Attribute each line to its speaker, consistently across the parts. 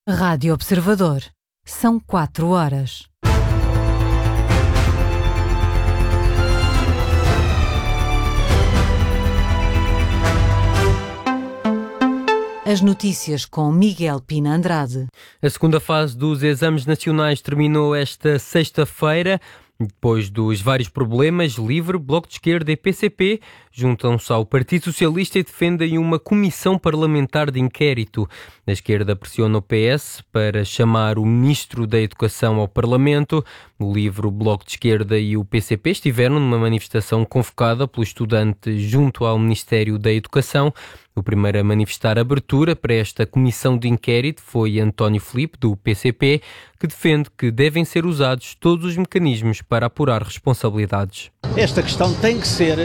Speaker 1: Rádio Observador. São 4 horas. As notícias com Miguel Pina Andrade.
Speaker 2: A segunda fase dos exames nacionais terminou esta sexta-feira. Depois dos vários problemas, LIVRE, Bloco de Esquerda e PCP juntam-se ao Partido Socialista e defendem uma comissão parlamentar de inquérito. A esquerda pressiona o PS para chamar o Ministro da Educação ao Parlamento. O LIVRE, o Bloco de Esquerda e o PCP estiveram numa manifestação convocada pelo estudante junto ao Ministério da Educação. O primeiro a manifestar abertura para esta comissão de inquérito foi António Filipe, do PCP, que defende que devem ser usados todos os mecanismos para apurar responsabilidades.
Speaker 3: Esta questão tem que ser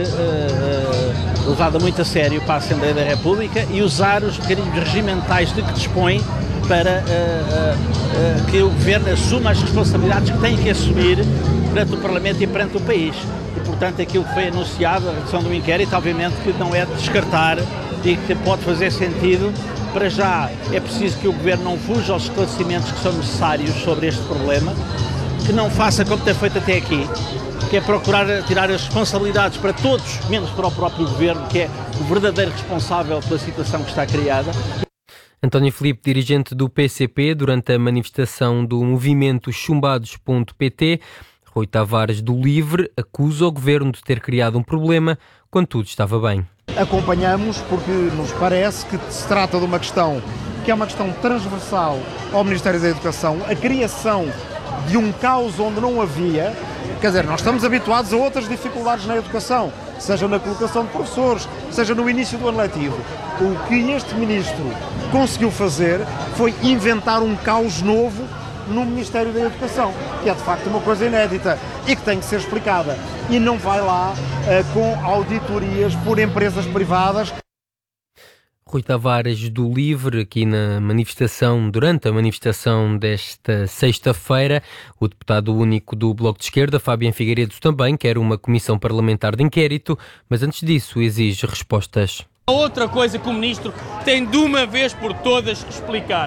Speaker 3: levada muito a sério para a Assembleia da República e usar os mecanismos regimentais de que dispõe para que o Governo assuma as responsabilidades que tem que assumir perante o Parlamento e perante o país. E, portanto, aquilo que foi anunciado, a redução do inquérito, obviamente que não é de descartar e que pode fazer sentido. Para já é preciso que o Governo não fuja aos esclarecimentos que são necessários sobre este problema, que não faça como tem feito até aqui, que é procurar tirar as responsabilidades para todos, menos para o próprio Governo, que é o verdadeiro responsável pela situação que está criada.
Speaker 2: António Filipe, dirigente do PCP, durante a manifestação do movimento chumbados.pt, Rui Tavares, do LIVRE, acusa o Governo de ter criado um problema quando tudo estava bem.
Speaker 4: Acompanhamos porque nos parece que se trata de uma questão que é uma questão transversal ao Ministério da Educação, a criação de um caos onde não havia. Quer dizer, nós estamos habituados a outras dificuldades na educação, seja na colocação de professores, seja no início do ano letivo. O que este Ministro conseguiu fazer foi inventar um caos novo no Ministério da Educação, que é de facto uma coisa inédita e que tem que ser explicada. E não vai lá com auditorias por empresas privadas.
Speaker 2: Rui Tavares, do LIVRE, aqui na manifestação, durante a manifestação desta sexta-feira. O deputado único do Bloco de Esquerda, Fábio Figueiredo, também quer uma comissão parlamentar de inquérito, mas antes disso exige respostas.
Speaker 5: Outra coisa que o Ministro tem de uma vez por todas explicar.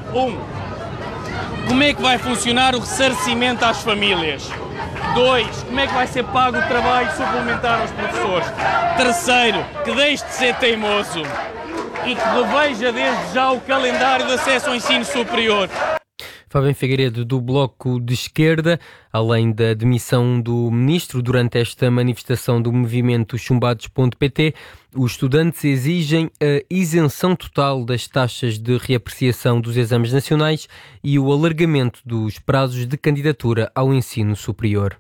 Speaker 5: Como é que vai funcionar o ressarcimento às famílias? 2, como é que vai ser pago o trabalho suplementar aos professores? 3, que deixe de ser teimoso e que reveja desde já o calendário de acesso ao ensino superior.
Speaker 2: Fábio Figueiredo, do Bloco de Esquerda, além da demissão do Ministro durante esta manifestação do movimento chumbados.pt, os estudantes exigem a isenção total das taxas de reapreciação dos exames nacionais e o alargamento dos prazos de candidatura ao ensino superior.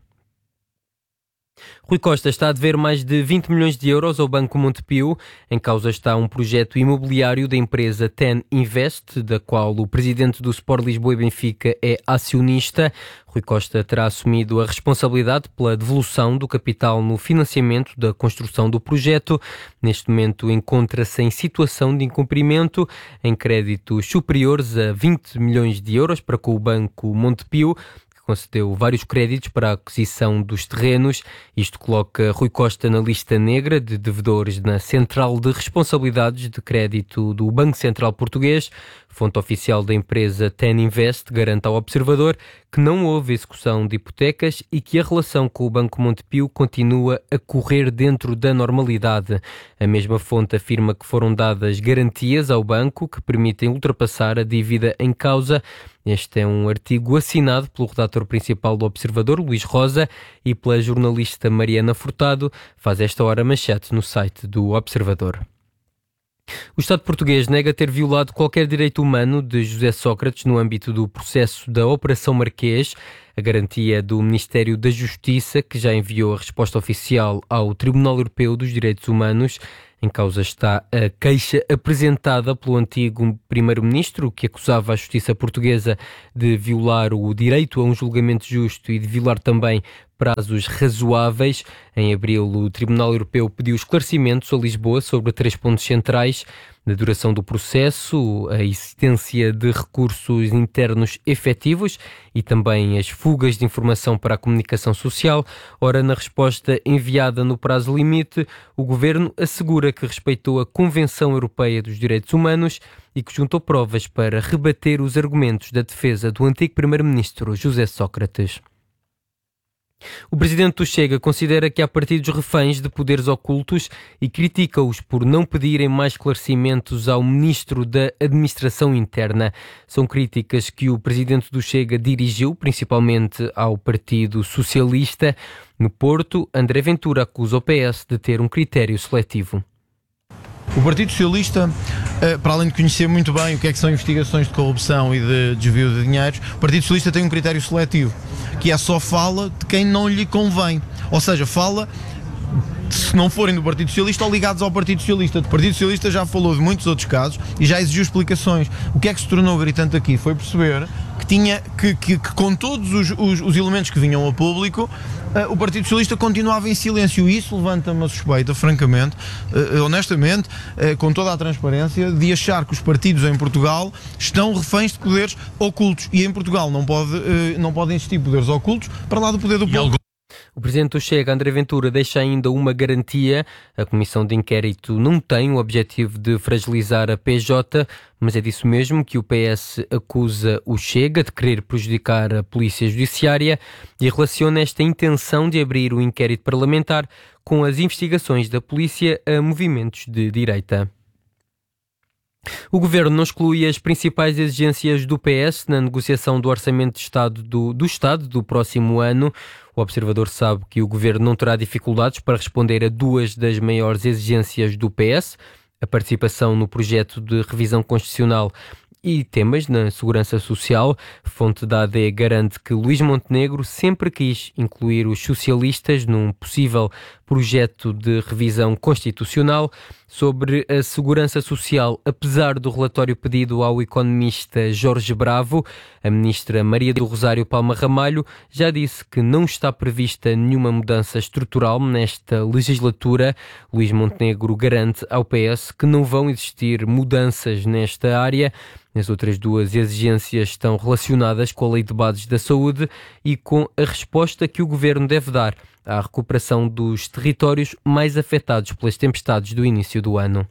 Speaker 2: Rui Costa está a dever mais de 20 milhões de euros ao Banco Montepio. Em causa está um projeto imobiliário da empresa TEN Invest, da qual o presidente do Sport Lisboa e Benfica é acionista. Rui Costa terá assumido a responsabilidade pela devolução do capital no financiamento da construção do projeto. Neste momento encontra-se em situação de incumprimento em créditos superiores a 20 milhões de euros para com o Banco Montepio, concedeu vários créditos para a aquisição dos terrenos. Isto coloca Rui Costa na lista negra de devedores na Central de Responsabilidades de Crédito do Banco Central Português. Fonte oficial da empresa TEN Invest garante ao Observador que não houve execução de hipotecas e que a relação com o Banco Montepio continua a correr dentro da normalidade. A mesma fonte afirma que foram dadas garantias ao banco que permitem ultrapassar a dívida em causa. Este é um artigo assinado pelo redator principal do Observador, Luís Rosa, e pela jornalista Mariana Furtado. Faz esta hora manchete no site do Observador. O Estado português nega ter violado qualquer direito humano de José Sócrates no âmbito do processo da Operação Marquês. A garantia do Ministério da Justiça, que já enviou a resposta oficial ao Tribunal Europeu dos Direitos Humanos. Em causa está a queixa apresentada pelo antigo primeiro-ministro, que acusava a justiça portuguesa de violar o direito a um julgamento justo e de violar também prazos razoáveis. Em abril, o Tribunal Europeu pediu esclarecimentos a Lisboa sobre 3 pontos centrais. da duração do processo, a existência de recursos internos efetivos e também as fugas de informação para a comunicação social. Ora, na resposta enviada no prazo limite, o Governo assegura que respeitou a Convenção Europeia dos Direitos Humanos e que juntou provas para rebater os argumentos da defesa do antigo Primeiro-Ministro José Sócrates. O presidente do Chega considera que há partidos reféns de poderes ocultos e critica-os por não pedirem mais esclarecimentos ao ministro da Administração Interna. São críticas que o presidente do Chega dirigiu principalmente ao Partido Socialista. No Porto, André Ventura acusa o PS de ter um critério seletivo.
Speaker 6: O Partido Socialista, para além de conhecer muito bem o que é que são investigações de corrupção e de desvio de dinheiros, o Partido Socialista tem um critério seletivo, que é só fala de quem não lhe convém. Ou seja, fala se não forem do Partido Socialista ou ligados ao Partido Socialista. O Partido Socialista já falou de muitos outros casos e já exigiu explicações. O que é que se tornou gritante aqui foi perceber que com todos os elementos que vinham a público, o Partido Socialista continuava em silêncio, e isso levanta-me a suspeita, francamente, honestamente, com toda a transparência, de achar que os partidos em Portugal estão reféns de poderes ocultos, e em Portugal não podem existir poderes ocultos para lá do poder do povo.
Speaker 2: O presidente do Chega, André Ventura, deixa ainda uma garantia. A comissão de inquérito não tem o objetivo de fragilizar a PJ, mas é disso mesmo que o PS acusa o Chega de querer prejudicar a Polícia Judiciária e relaciona esta intenção de abrir o inquérito parlamentar com as investigações da polícia a movimentos de direita. O Governo não exclui as principais exigências do PS na negociação do Orçamento de Estado do Estado do próximo ano. O Observador sabe que o Governo não terá dificuldades para responder a duas das maiores exigências do PS, a participação no projeto de revisão constitucional e temas na segurança social. Fonte da AD garante que Luís Montenegro sempre quis incluir os socialistas num possível projeto de revisão constitucional. Sobre a segurança social, apesar do relatório pedido ao economista Jorge Bravo, a ministra Maria do Rosário Palma Ramalho já disse que não está prevista nenhuma mudança estrutural nesta legislatura. Luís Montenegro garante ao PS que não vão existir mudanças nesta área. As outras duas exigências estão relacionadas com a Lei de Bases da Saúde e com a resposta que o Governo deve dar à recuperação dos territórios mais afetados pelas tempestades do início do ano.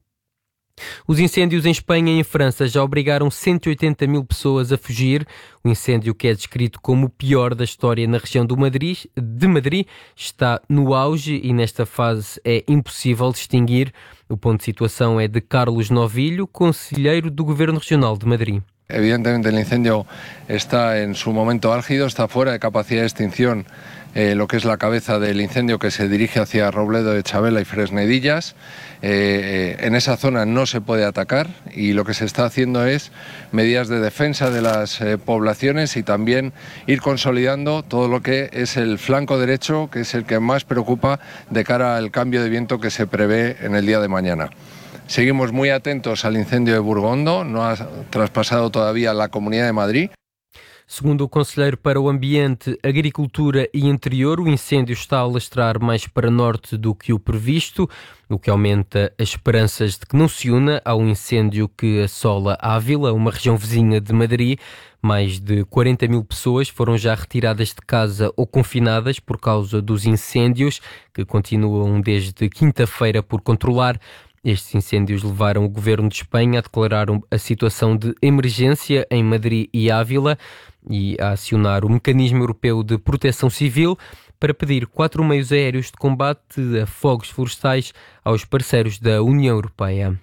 Speaker 2: Os incêndios em Espanha e em França já obrigaram 180 mil pessoas a fugir. O incêndio, que é descrito como o pior da história na região de Madrid, está no auge e nesta fase é impossível distinguir. O ponto de situação é de Carlos Novillo, conselheiro do Governo Regional de Madrid.
Speaker 7: Evidentemente el incendio está en su momento álgido, está fuera de capacidad de extinción lo que es la cabeza del incendio que se dirige hacia Robledo de Chabela y Fresnedillas. En esa zona no se puede atacar y lo que se está haciendo es medidas de defensa de las poblaciones y también ir consolidando todo lo que es el flanco derecho, que es el que más preocupa de cara al cambio de viento que se prevé en el día de mañana. Seguimos muy atentos al incendio de Burgondo, no ha traspasado todavía la Comunidad de Madrid.
Speaker 2: Segundo o Conselheiro para o Ambiente, Agricultura e Interior, o incêndio está a alastrar mais para norte do que o previsto, o que aumenta as esperanças de que não se una ao incêndio que assola Ávila, uma região vizinha de Madrid. Mais de 40 mil pessoas foram já retiradas de casa ou confinadas por causa dos incêndios, que continuam desde quinta-feira por controlar. Estes incêndios levaram o Governo de Espanha a declarar a situação de emergência em Madrid e Ávila e a acionar o Mecanismo Europeu de Proteção Civil para pedir 4 meios aéreos de combate a fogos florestais aos parceiros da União Europeia.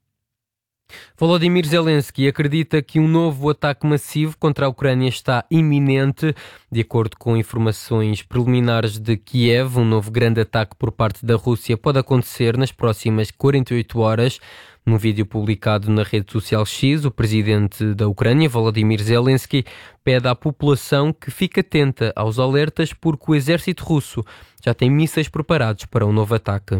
Speaker 2: Volodymyr Zelensky acredita que um novo ataque massivo contra a Ucrânia está iminente. De acordo com informações preliminares de Kiev, um novo grande ataque por parte da Rússia pode acontecer nas próximas 48 horas. Num vídeo publicado na rede social X, o presidente da Ucrânia, Volodymyr Zelensky, pede à população que fique atenta aos alertas porque o exército russo já tem mísseis preparados para um novo ataque.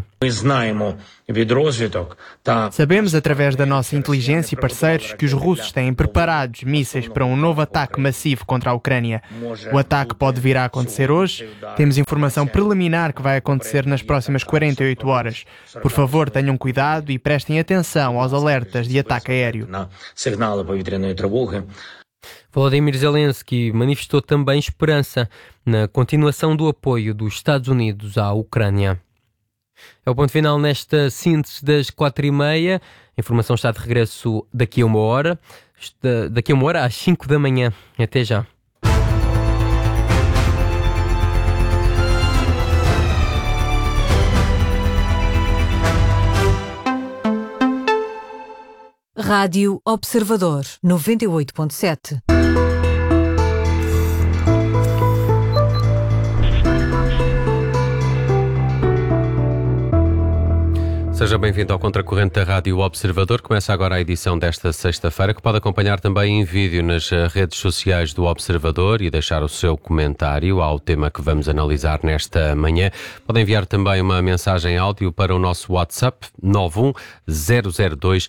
Speaker 8: Sabemos através da nossa inteligência e parceiros que os russos têm preparados mísseis para um novo ataque massivo contra a Ucrânia. O ataque pode vir a acontecer hoje. Temos informação preliminar que vai acontecer nas próximas 48 horas. Por favor, tenham cuidado e prestem atenção aos alertas de ataque aéreo.
Speaker 2: Volodymyr Zelensky manifestou também esperança na continuação do apoio dos Estados Unidos à Ucrânia. É o ponto final nesta síntese das 4h30. A informação está de regresso daqui a uma hora. Daqui a uma hora às 5 da manhã. Até já.
Speaker 1: Rádio Observador 98.7.
Speaker 9: Seja bem-vindo ao Contracorrente da Rádio Observador. Começa agora a edição desta sexta-feira, que pode acompanhar também em vídeo nas redes sociais do Observador e deixar o seu comentário ao tema que vamos analisar nesta manhã. Pode enviar também uma mensagem áudio para o nosso WhatsApp 91002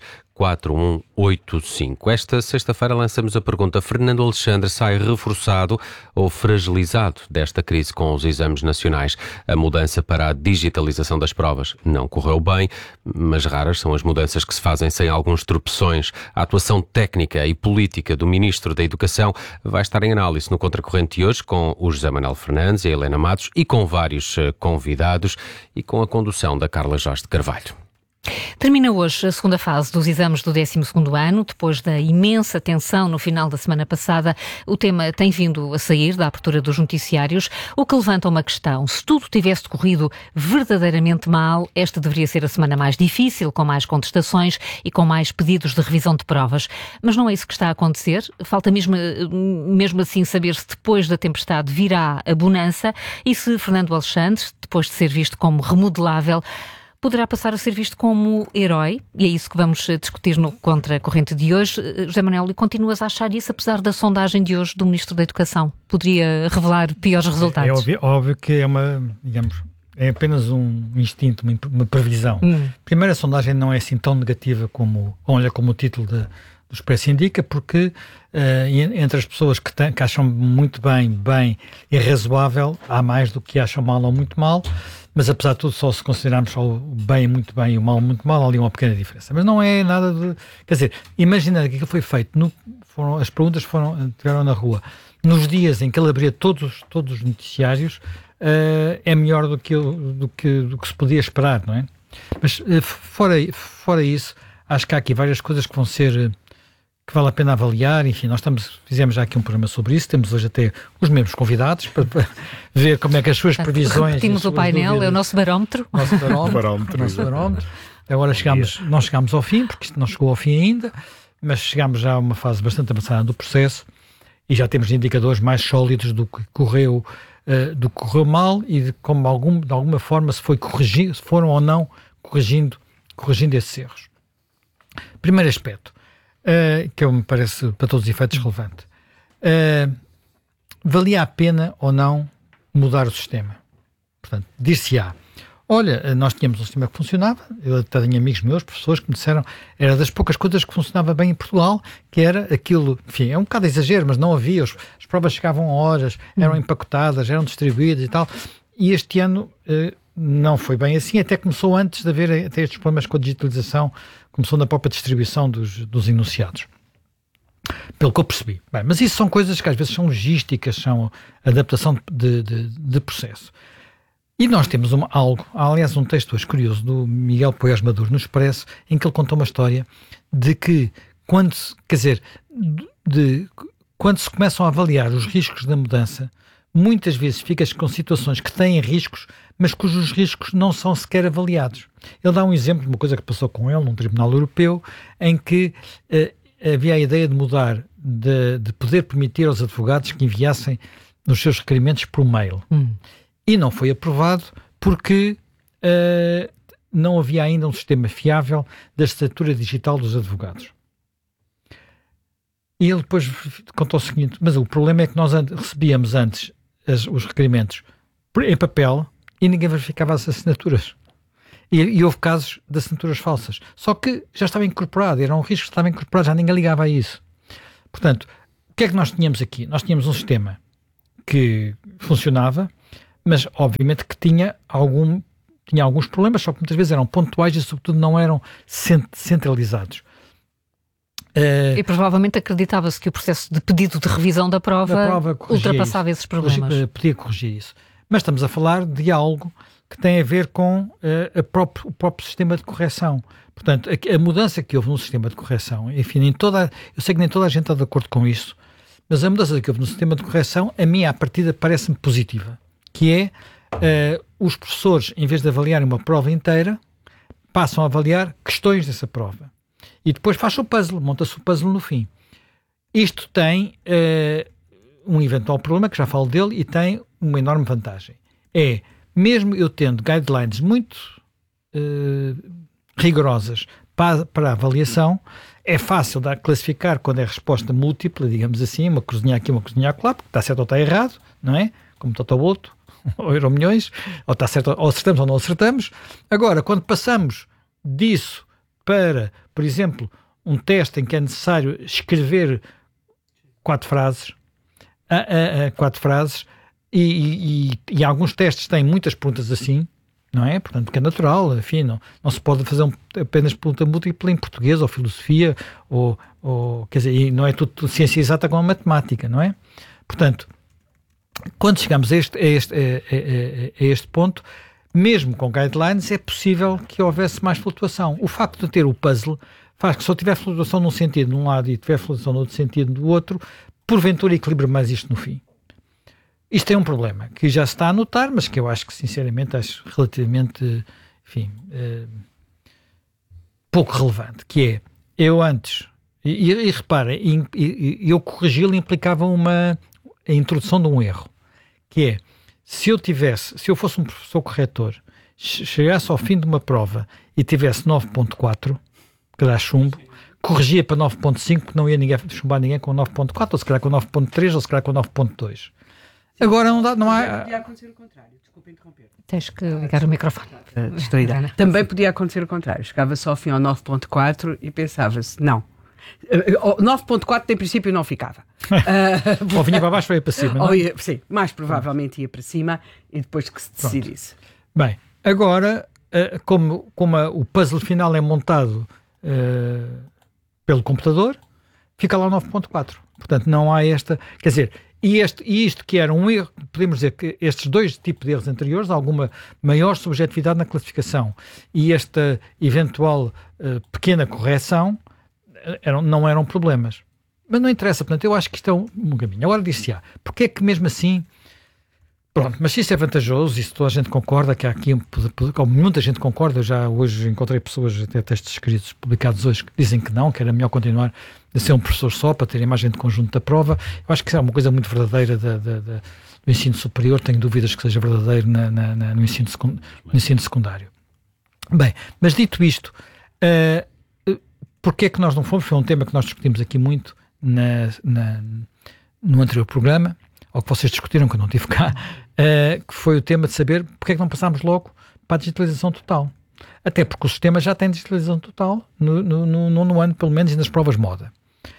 Speaker 9: 4185. Esta sexta-feira lançamos a pergunta: Fernando Alexandre sai reforçado ou fragilizado desta crise com os exames nacionais? A mudança para a digitalização das provas não correu bem, mas raras são as mudanças que se fazem sem alguns tropeções. A atuação técnica e política do Ministro da Educação vai estar em análise no Contracorrente de hoje com o José Manuel Fernandes e a Helena Matos e com vários convidados e com a condução da Carla Jorge de Carvalho.
Speaker 10: Termina hoje a segunda fase dos exames do 12º ano. Depois da imensa tensão no final da semana passada, o tema tem vindo a sair da abertura dos noticiários, o que levanta uma questão. Se tudo tivesse decorrido verdadeiramente mal, esta deveria ser a semana mais difícil, com mais contestações e com mais pedidos de revisão de provas. Mas não é isso que está a acontecer. Falta mesmo assim saber se depois da tempestade virá a bonança e se Fernando Alexandre, depois de ser visto como remodelável, poderá passar a ser visto como herói, e é isso que vamos discutir no Contracorrente de hoje. José Manuel, e continuas a achar isso, apesar da sondagem de hoje do Ministro da Educação? Poderia revelar piores resultados?
Speaker 11: É óbvio que é é apenas um instinto, uma previsão. Primeiro, a sondagem não é assim tão negativa como o título do Expresso indica, porque entre as pessoas que acham muito bem e razoável, há mais do que acham mal ou muito mal. Mas, apesar de tudo, só se considerarmos só o bem muito bem e o mal muito mal, há ali uma pequena diferença. Mas não é nada de... Quer dizer, imaginar que aquilo foi feito, as perguntas tiveram na rua, nos dias em que ele abria todos os noticiários, é melhor do que se podia esperar, não é? Mas, fora isso, acho que há aqui várias coisas que vão ser... que vale a pena avaliar. Enfim, nós fizemos já aqui um programa sobre isso, temos hoje até os mesmos convidados para ver como é que as suas previsões...
Speaker 10: Repetimos o painel, dúvidas, é o nosso barómetro. Nosso
Speaker 11: barómetro. Agora não chegámos ao fim, porque isto não chegou ao fim ainda, mas chegámos já a uma fase bastante avançada do processo e já temos indicadores mais sólidos do que correu mal e de como de alguma forma se foram ou não corrigindo esses erros. Primeiro aspecto, que me parece para todos os efeitos relevante. Valia a pena ou não mudar o sistema? Portanto, dir-se-á, olha, nós tínhamos um sistema que funcionava, eu até tenho amigos meus, professores, que me disseram, era das poucas coisas que funcionava bem em Portugal, que era aquilo, enfim, é um bocado exagero, mas não havia, as provas chegavam a horas, eram empacotadas, eram distribuídas e tal, e este ano não foi bem assim, até começou antes de haver até estes problemas com a digitalização, começou na própria distribuição dos enunciados. Pelo que eu percebi. Bem, mas isso são coisas que às vezes são logísticas, são adaptação de processo. E nós temos aliás, um texto hoje curioso do Miguel Poiás Maduro no Expresso, em que ele contou uma história de que quando se começam a avaliar os riscos da mudança, muitas vezes fica-se com situações que têm riscos, mas cujos riscos não são sequer avaliados. Ele dá um exemplo de uma coisa que passou com ele num tribunal europeu, em que havia a ideia de mudar, de poder permitir aos advogados que enviassem os seus requerimentos por mail. E não foi aprovado porque não havia ainda um sistema fiável da assinatura digital dos advogados. E ele depois contou o seguinte, mas o problema é que nós recebíamos antes os requerimentos em papel e ninguém verificava as assinaturas. E houve casos de assinaturas falsas. Só que já estava incorporado, era um risco que estava incorporado, já ninguém ligava a isso. Portanto, o que é que nós tínhamos aqui? Nós tínhamos um sistema que funcionava, mas obviamente que tinha alguns problemas, só que muitas vezes eram pontuais e sobretudo não eram centralizados.
Speaker 10: E provavelmente acreditava-se que o processo de pedido de revisão da prova ultrapassava esses problemas.
Speaker 11: Podia corrigir isso. Mas estamos a falar de algo que tem a ver com o próprio sistema de correção. Portanto, a mudança que houve no sistema de correção, enfim, eu sei que nem toda a gente está de acordo com isso, mas a mudança que houve no sistema de correção, a mim, à partida, parece-me positiva, que é os professores, em vez de avaliarem uma prova inteira, passam a avaliar questões dessa prova. E depois faz o puzzle, monta-se o puzzle no fim. Isto tem um eventual problema, que já falo dele, e tem uma enorme vantagem. Mesmo eu tendo guidelines muito rigorosas para a avaliação, é fácil classificar quando é resposta múltipla, digamos assim, uma cruzinha aqui, uma cruzinha acolá, porque está certo ou está errado, não é? Como Totoboto, ou Euromilhões, ou está certo, ou acertamos ou não acertamos. Agora, quando passamos disso para, por exemplo, um teste em que é necessário escrever 4 frases, e alguns testes têm muitas perguntas assim, não é? Portanto, porque é natural, enfim, não se pode fazer apenas pergunta múltipla em português ou filosofia, ou quer dizer, e não é tudo ciência exata como a matemática, não é? Portanto, quando chegamos a este ponto, mesmo com guidelines, é possível que houvesse mais flutuação. O facto de ter o puzzle faz que se eu tiver flutuação num sentido de um lado e tiver flutuação no outro sentido do outro, porventura equilibra mais isto no fim. Isto é um problema que já se está a notar, mas que eu acho que, sinceramente, relativamente, enfim, pouco relevante, que é, eu antes, e reparem, eu corrigi-lo implicava a introdução de um erro, que é, se eu fosse um professor corretor, chegasse ao fim de uma prova e tivesse 9.4, que dá chumbo, corrigia para 9.5, porque não ia chumbar ninguém com 9.4, ou se calhar com 9.3, ou se calhar com 9.2. Agora não há...
Speaker 12: Podia acontecer o contrário, desculpa interromper.
Speaker 10: Tens que ligar o microfone.
Speaker 12: Distraída. Também podia acontecer o contrário. Chegava só ao fim ao 9.4 e pensava-se, não. 9.4 em princípio não ficava.
Speaker 11: Ou vinha para baixo ou ia para cima, não é?
Speaker 12: Sim, mais provavelmente ia para cima e depois que se decidisse.
Speaker 11: Bem, agora, como o puzzle final é montado pelo computador, fica lá o 9.4. Portanto, não há esta... Quer dizer... E isto que era um erro, podemos dizer que estes dois tipos de erros anteriores, alguma maior subjetividade na classificação e esta eventual pequena correção, não eram problemas. Mas não interessa, portanto, eu acho que isto é um caminho. Agora disse-se, porque é que mesmo assim... Pronto, mas se isso é vantajoso, e se toda a gente concorda, que há aqui, muita gente concorda, eu já hoje encontrei pessoas, até textos escritos, publicados hoje, que dizem que não, que era melhor continuar a ser um professor só, para ter a imagem de conjunto da prova. Eu acho que isso é uma coisa muito verdadeira do ensino superior, tenho dúvidas que seja verdadeiro no ensino secundário. Bem, mas dito isto, porque é que nós não fomos? Foi um tema que nós discutimos aqui muito no anterior programa, ou que vocês discutiram, que eu não estive cá, que foi o tema de saber porque é que não passámos logo para a digitalização total. Até porque o sistema já tem digitalização total no ano, pelo menos, e nas provas moda.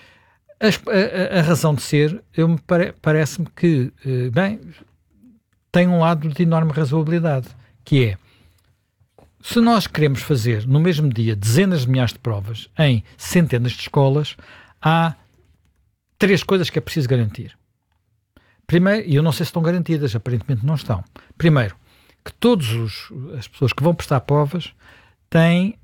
Speaker 11: A razão de ser, parece-me que, tem um lado de enorme razoabilidade, que é, se nós queremos fazer, no mesmo dia, dezenas de milhares de provas em centenas de escolas, há 3 coisas que é preciso garantir. Primeiro, e eu não sei se estão garantidas, aparentemente não estão. Primeiro, que todas as pessoas que vão prestar provas têm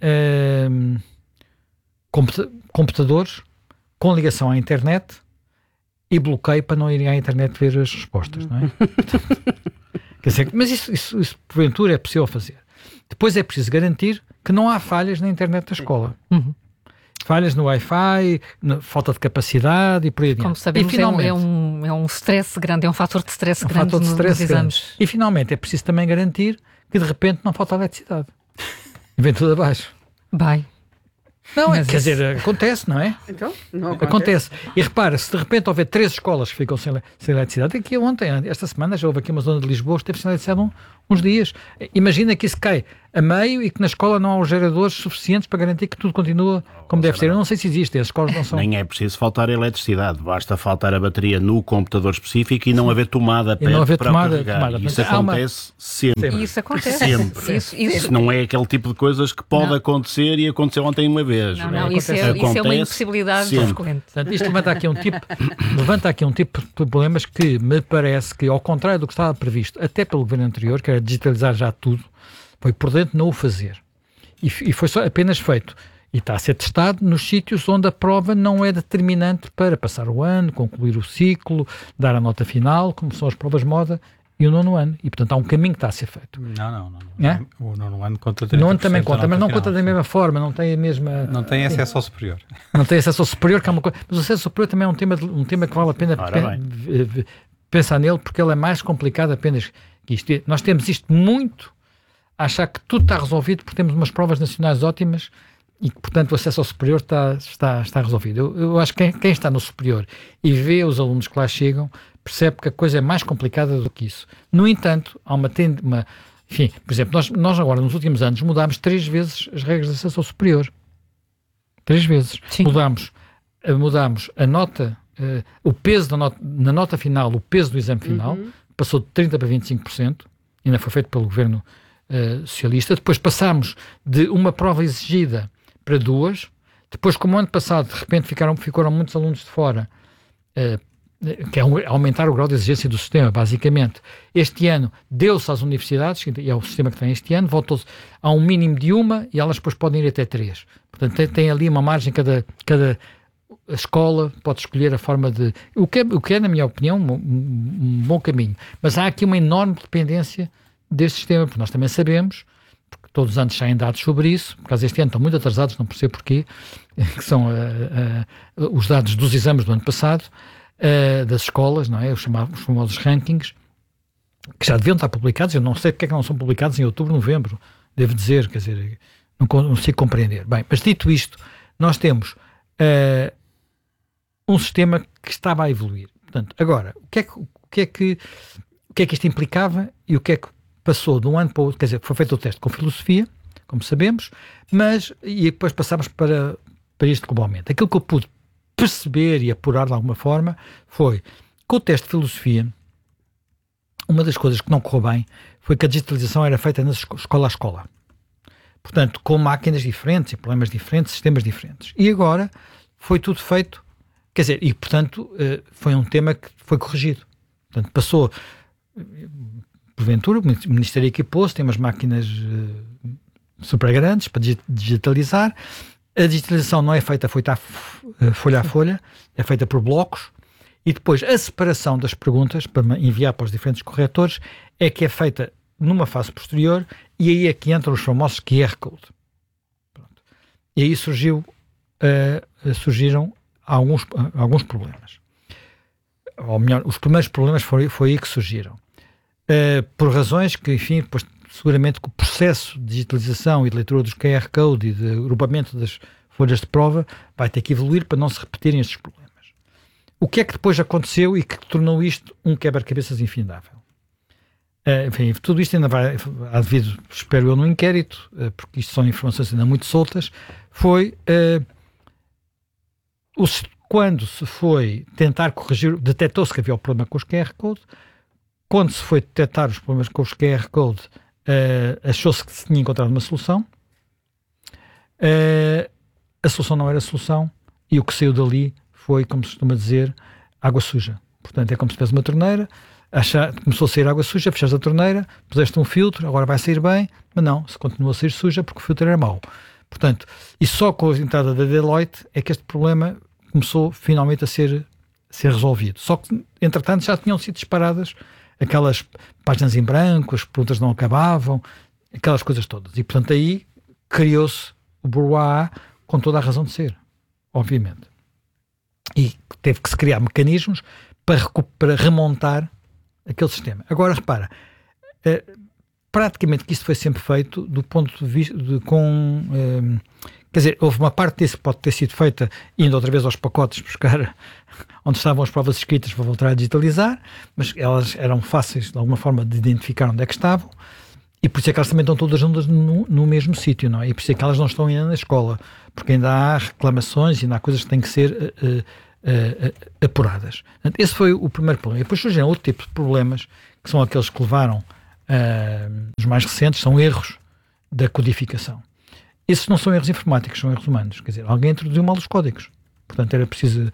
Speaker 11: computadores com ligação à internet e bloqueio para não irem à internet ver as respostas, não é? Quer dizer, mas isso porventura é possível fazer. Depois é preciso garantir que não há falhas na internet da escola.
Speaker 10: Uhum.
Speaker 11: Falhas no Wi-Fi, falta de capacidade e por aí adiante.
Speaker 10: Como sabemos, é um stress grande, é um fator de stress grande nos exames.
Speaker 11: E finalmente é preciso também garantir que de repente não falta eletricidade. E vem tudo abaixo.
Speaker 10: Bem.
Speaker 11: Não, quer dizer, acontece, não é?
Speaker 12: Então, não
Speaker 11: acontece. E repara, se de repente houver 3 escolas que ficam sem eletricidade, aqui ontem, esta semana, já houve aqui uma zona de Lisboa que teve sem eletricidade uns dias. Imagina que isso cai a meio e que na escola não há os geradores suficientes para garantir que tudo continua como deve ser. Eu não sei se existe, as escolas não são...
Speaker 13: Nem é preciso faltar eletricidade, basta faltar a bateria no computador específico e não haver tomada perto para carregar. Isso acontece sempre.
Speaker 10: Isso acontece.
Speaker 13: Sempre. Isso não é aquele tipo de coisas que pode acontecer e aconteceu ontem uma vez.
Speaker 10: Não, isso é uma impossibilidade frequente.
Speaker 11: Portanto, isto levanta aqui um tipo de problemas que me parece que, ao contrário do que estava previsto, até pelo governo anterior, que era digitalizar já tudo, foi prudente não o fazer. E foi só apenas feito. E está a ser testado nos sítios onde a prova não é determinante para passar o ano, concluir o ciclo, dar a nota final, como são as provas moda e o 9º ano. E, portanto, há um caminho que está a ser feito.
Speaker 14: Não.
Speaker 11: É?
Speaker 14: O 9º ano conta 30%.
Speaker 11: O 9º também conta, mas não conta da mesma forma, não tem a mesma...
Speaker 14: Não tem acesso ao superior.
Speaker 11: Não tem acesso ao superior, que é uma coisa... Mas o acesso ao superior também é um tema que vale a pena pensar nele, porque ele é mais complicado apenas que isto. Nós temos isto muito a achar que tudo está resolvido porque temos umas provas nacionais ótimas e que, portanto, o acesso ao superior está resolvido. Eu acho que quem está no superior e vê os alunos que lá chegam percebe que a coisa é mais complicada do que isso. No entanto, há enfim, por exemplo, nós agora, nos últimos anos, mudámos 3 vezes as regras de acesso ao superior. 3 vezes.
Speaker 10: Sim.
Speaker 11: Mudámos a nota, o peso na nota final, o peso do exame final, passou de 30% para 25%, ainda foi feito pelo governo socialista. Depois passámos de uma prova exigida para 2. Depois, como o ano passado, de repente ficaram muitos alunos de fora, que é aumentar o grau de exigência do sistema, basicamente. Este ano deu-se às universidades, e é o sistema que tem este ano, voltou-se a um mínimo de 1 e elas depois podem ir até 3. Portanto, tem ali uma margem, cada escola pode escolher a forma de... O que é, na minha opinião, um bom caminho. Mas há aqui uma enorme dependência deste sistema, porque nós também sabemos, porque todos os anos saem dados sobre isso, por causa deste ano estão muito atrasados, não percebo porquê, que são os dados dos exames do ano passado, das escolas, não é? Os famosos rankings, que já deviam estar publicados. Eu não sei porque é que não são publicados em outubro, novembro, devo dizer, quer dizer, não consigo compreender. Bem, mas dito isto, nós temos um sistema que estava a evoluir. Portanto, agora, o que é que isto implicava e o que é que passou de um ano para o outro? Quer dizer, foi feito o teste com filosofia, como sabemos, e depois passámos para isto globalmente. Aquilo que eu pude perceber e apurar de alguma forma foi, com o teste de filosofia, uma das coisas que não correu bem foi que a digitalização era feita na escola a escola. Portanto, com máquinas diferentes e problemas diferentes, sistemas diferentes. E agora foi tudo feito, quer dizer, e portanto foi um tema que foi corrigido. Portanto, passou, porventura, o Ministério equipou-se, tem umas máquinas super grandes para digitalizar. A digitalização não é feita folha a folha, é feita por blocos, e depois a separação das perguntas para enviar para os diferentes corretores é que é feita numa fase posterior, e aí é que entram os famosos QR Code. Pronto. E aí surgiram alguns problemas. Ou melhor, os primeiros problemas foi aí que surgiram. Por razões que, enfim, depois seguramente que o processo de digitalização e de leitura dos QR Code e de agrupamento das folhas de prova vai ter que evoluir para não se repetirem estes problemas. O que é que depois aconteceu e que tornou isto um quebra-cabeças infindável? Enfim, tudo isto ainda há devido, espero eu, no inquérito, porque isto são informações ainda muito soltas, foi quando se foi tentar corrigir, detectou-se que havia o problema com os QR Code. Quando se foi detectar os problemas com os QR Code, achou-se que se tinha encontrado uma solução. A solução não era a solução, e o que saiu dali foi, como se costuma dizer, água suja. Portanto, é como se tivesse uma torneira, começou a sair água suja, fechaste a torneira, puseste um filtro, agora vai sair bem, mas não, se continua a sair suja porque o filtro era mau. Portanto, e só com a entrada da Deloitte é que este problema começou finalmente a ser resolvido. Só que, entretanto, já tinham sido disparadas aquelas páginas em branco, as perguntas não acabavam, aquelas coisas todas. E, portanto, aí criou-se o Brouhaha com toda a razão de ser, obviamente. E teve que se criar mecanismos para remontar aquele sistema. Agora, repara, praticamente que isto foi sempre feito do ponto de vista Quer dizer, houve uma parte disso que pode ter sido feita indo outra vez aos pacotes buscar onde estavam as provas escritas para voltar a digitalizar, mas elas eram fáceis de alguma forma de identificar onde é que estavam, e por isso é que elas também estão todas juntas no mesmo sítio, não é? E por isso é que elas não estão ainda na escola, porque ainda há reclamações e ainda há coisas que têm que ser apuradas. Portanto, esse foi o primeiro problema. E depois surgiram outro tipo de problemas, que são aqueles que levaram, os mais recentes, são erros da codificação. Esses não são erros informáticos, são erros humanos. Quer dizer, alguém introduziu mal os códigos. Portanto, era preciso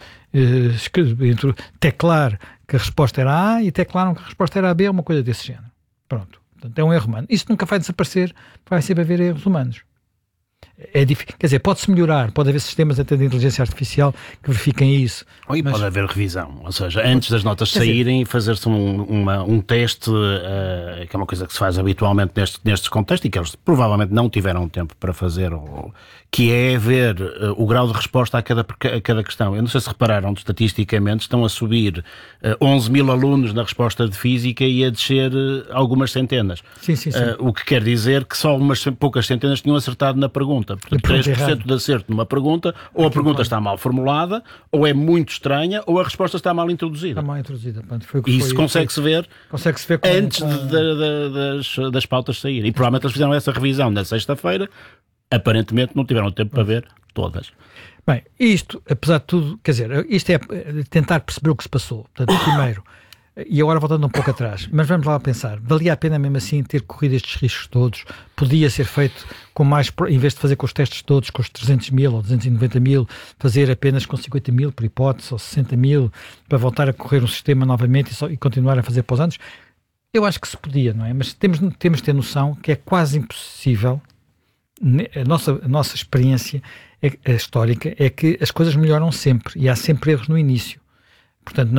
Speaker 11: teclar que a resposta era A e teclaram que a resposta era B, uma coisa desse género. Pronto. Portanto, é um erro humano. Isso nunca vai desaparecer, vai sempre haver erros humanos. É difícil. Quer dizer, pode-se melhorar, pode haver sistemas até de inteligência artificial que verifiquem isso.
Speaker 13: E pode haver revisão, ou seja, antes das notas saírem, fazer-se um teste, que é uma coisa que se faz habitualmente nestes contextos e que eles provavelmente não tiveram tempo para fazer, que é ver o grau de resposta a cada questão. Eu não sei se repararam, estatisticamente estão a subir 11 mil alunos na resposta de física e a descer algumas centenas.
Speaker 11: Sim.
Speaker 13: O que quer dizer que só umas poucas centenas tinham acertado na pergunta. Portanto, 3% de acerto numa pergunta, ou a pergunta está mal formulada, ou é muito estranha, ou a resposta está mal introduzida.
Speaker 11: Está mal introduzida.
Speaker 13: E isso consegue-se ver antes das pautas saírem. E provavelmente eles fizeram essa revisão na sexta-feira, aparentemente não tiveram tempo para ver todas.
Speaker 11: Bem, isto, apesar de tudo, quer dizer, isto é tentar perceber o que se passou. Portanto, primeiro, e agora voltando um pouco atrás, mas vamos lá pensar, valia a pena mesmo assim ter corrido estes riscos todos? Podia ser feito com mais, em vez de fazer com os testes todos, com os 300 mil ou 290 mil, fazer apenas com 50 mil por hipótese, ou 60 mil, para voltar a correr um sistema novamente e continuar a fazer para os anos? Eu acho que se podia, não é? Mas temos de ter noção que é quase impossível. A nossa experiência histórica é que as coisas melhoram sempre e há sempre erros no início. Portanto,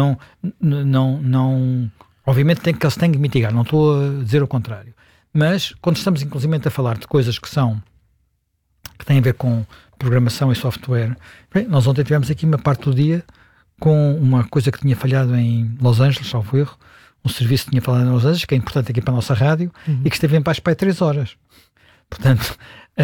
Speaker 11: obviamente que eles têm que mitigar, não estou a dizer o contrário. Mas, quando estamos inclusive a falar de coisas que têm a ver com programação e software, bem, nós ontem tivemos aqui uma parte do dia com uma coisa que tinha falhado em Los Angeles, salvo erro, um serviço que tinha falhado em Los Angeles, que é importante aqui para a nossa rádio, e que esteve em baixo para 3 horas. Portanto,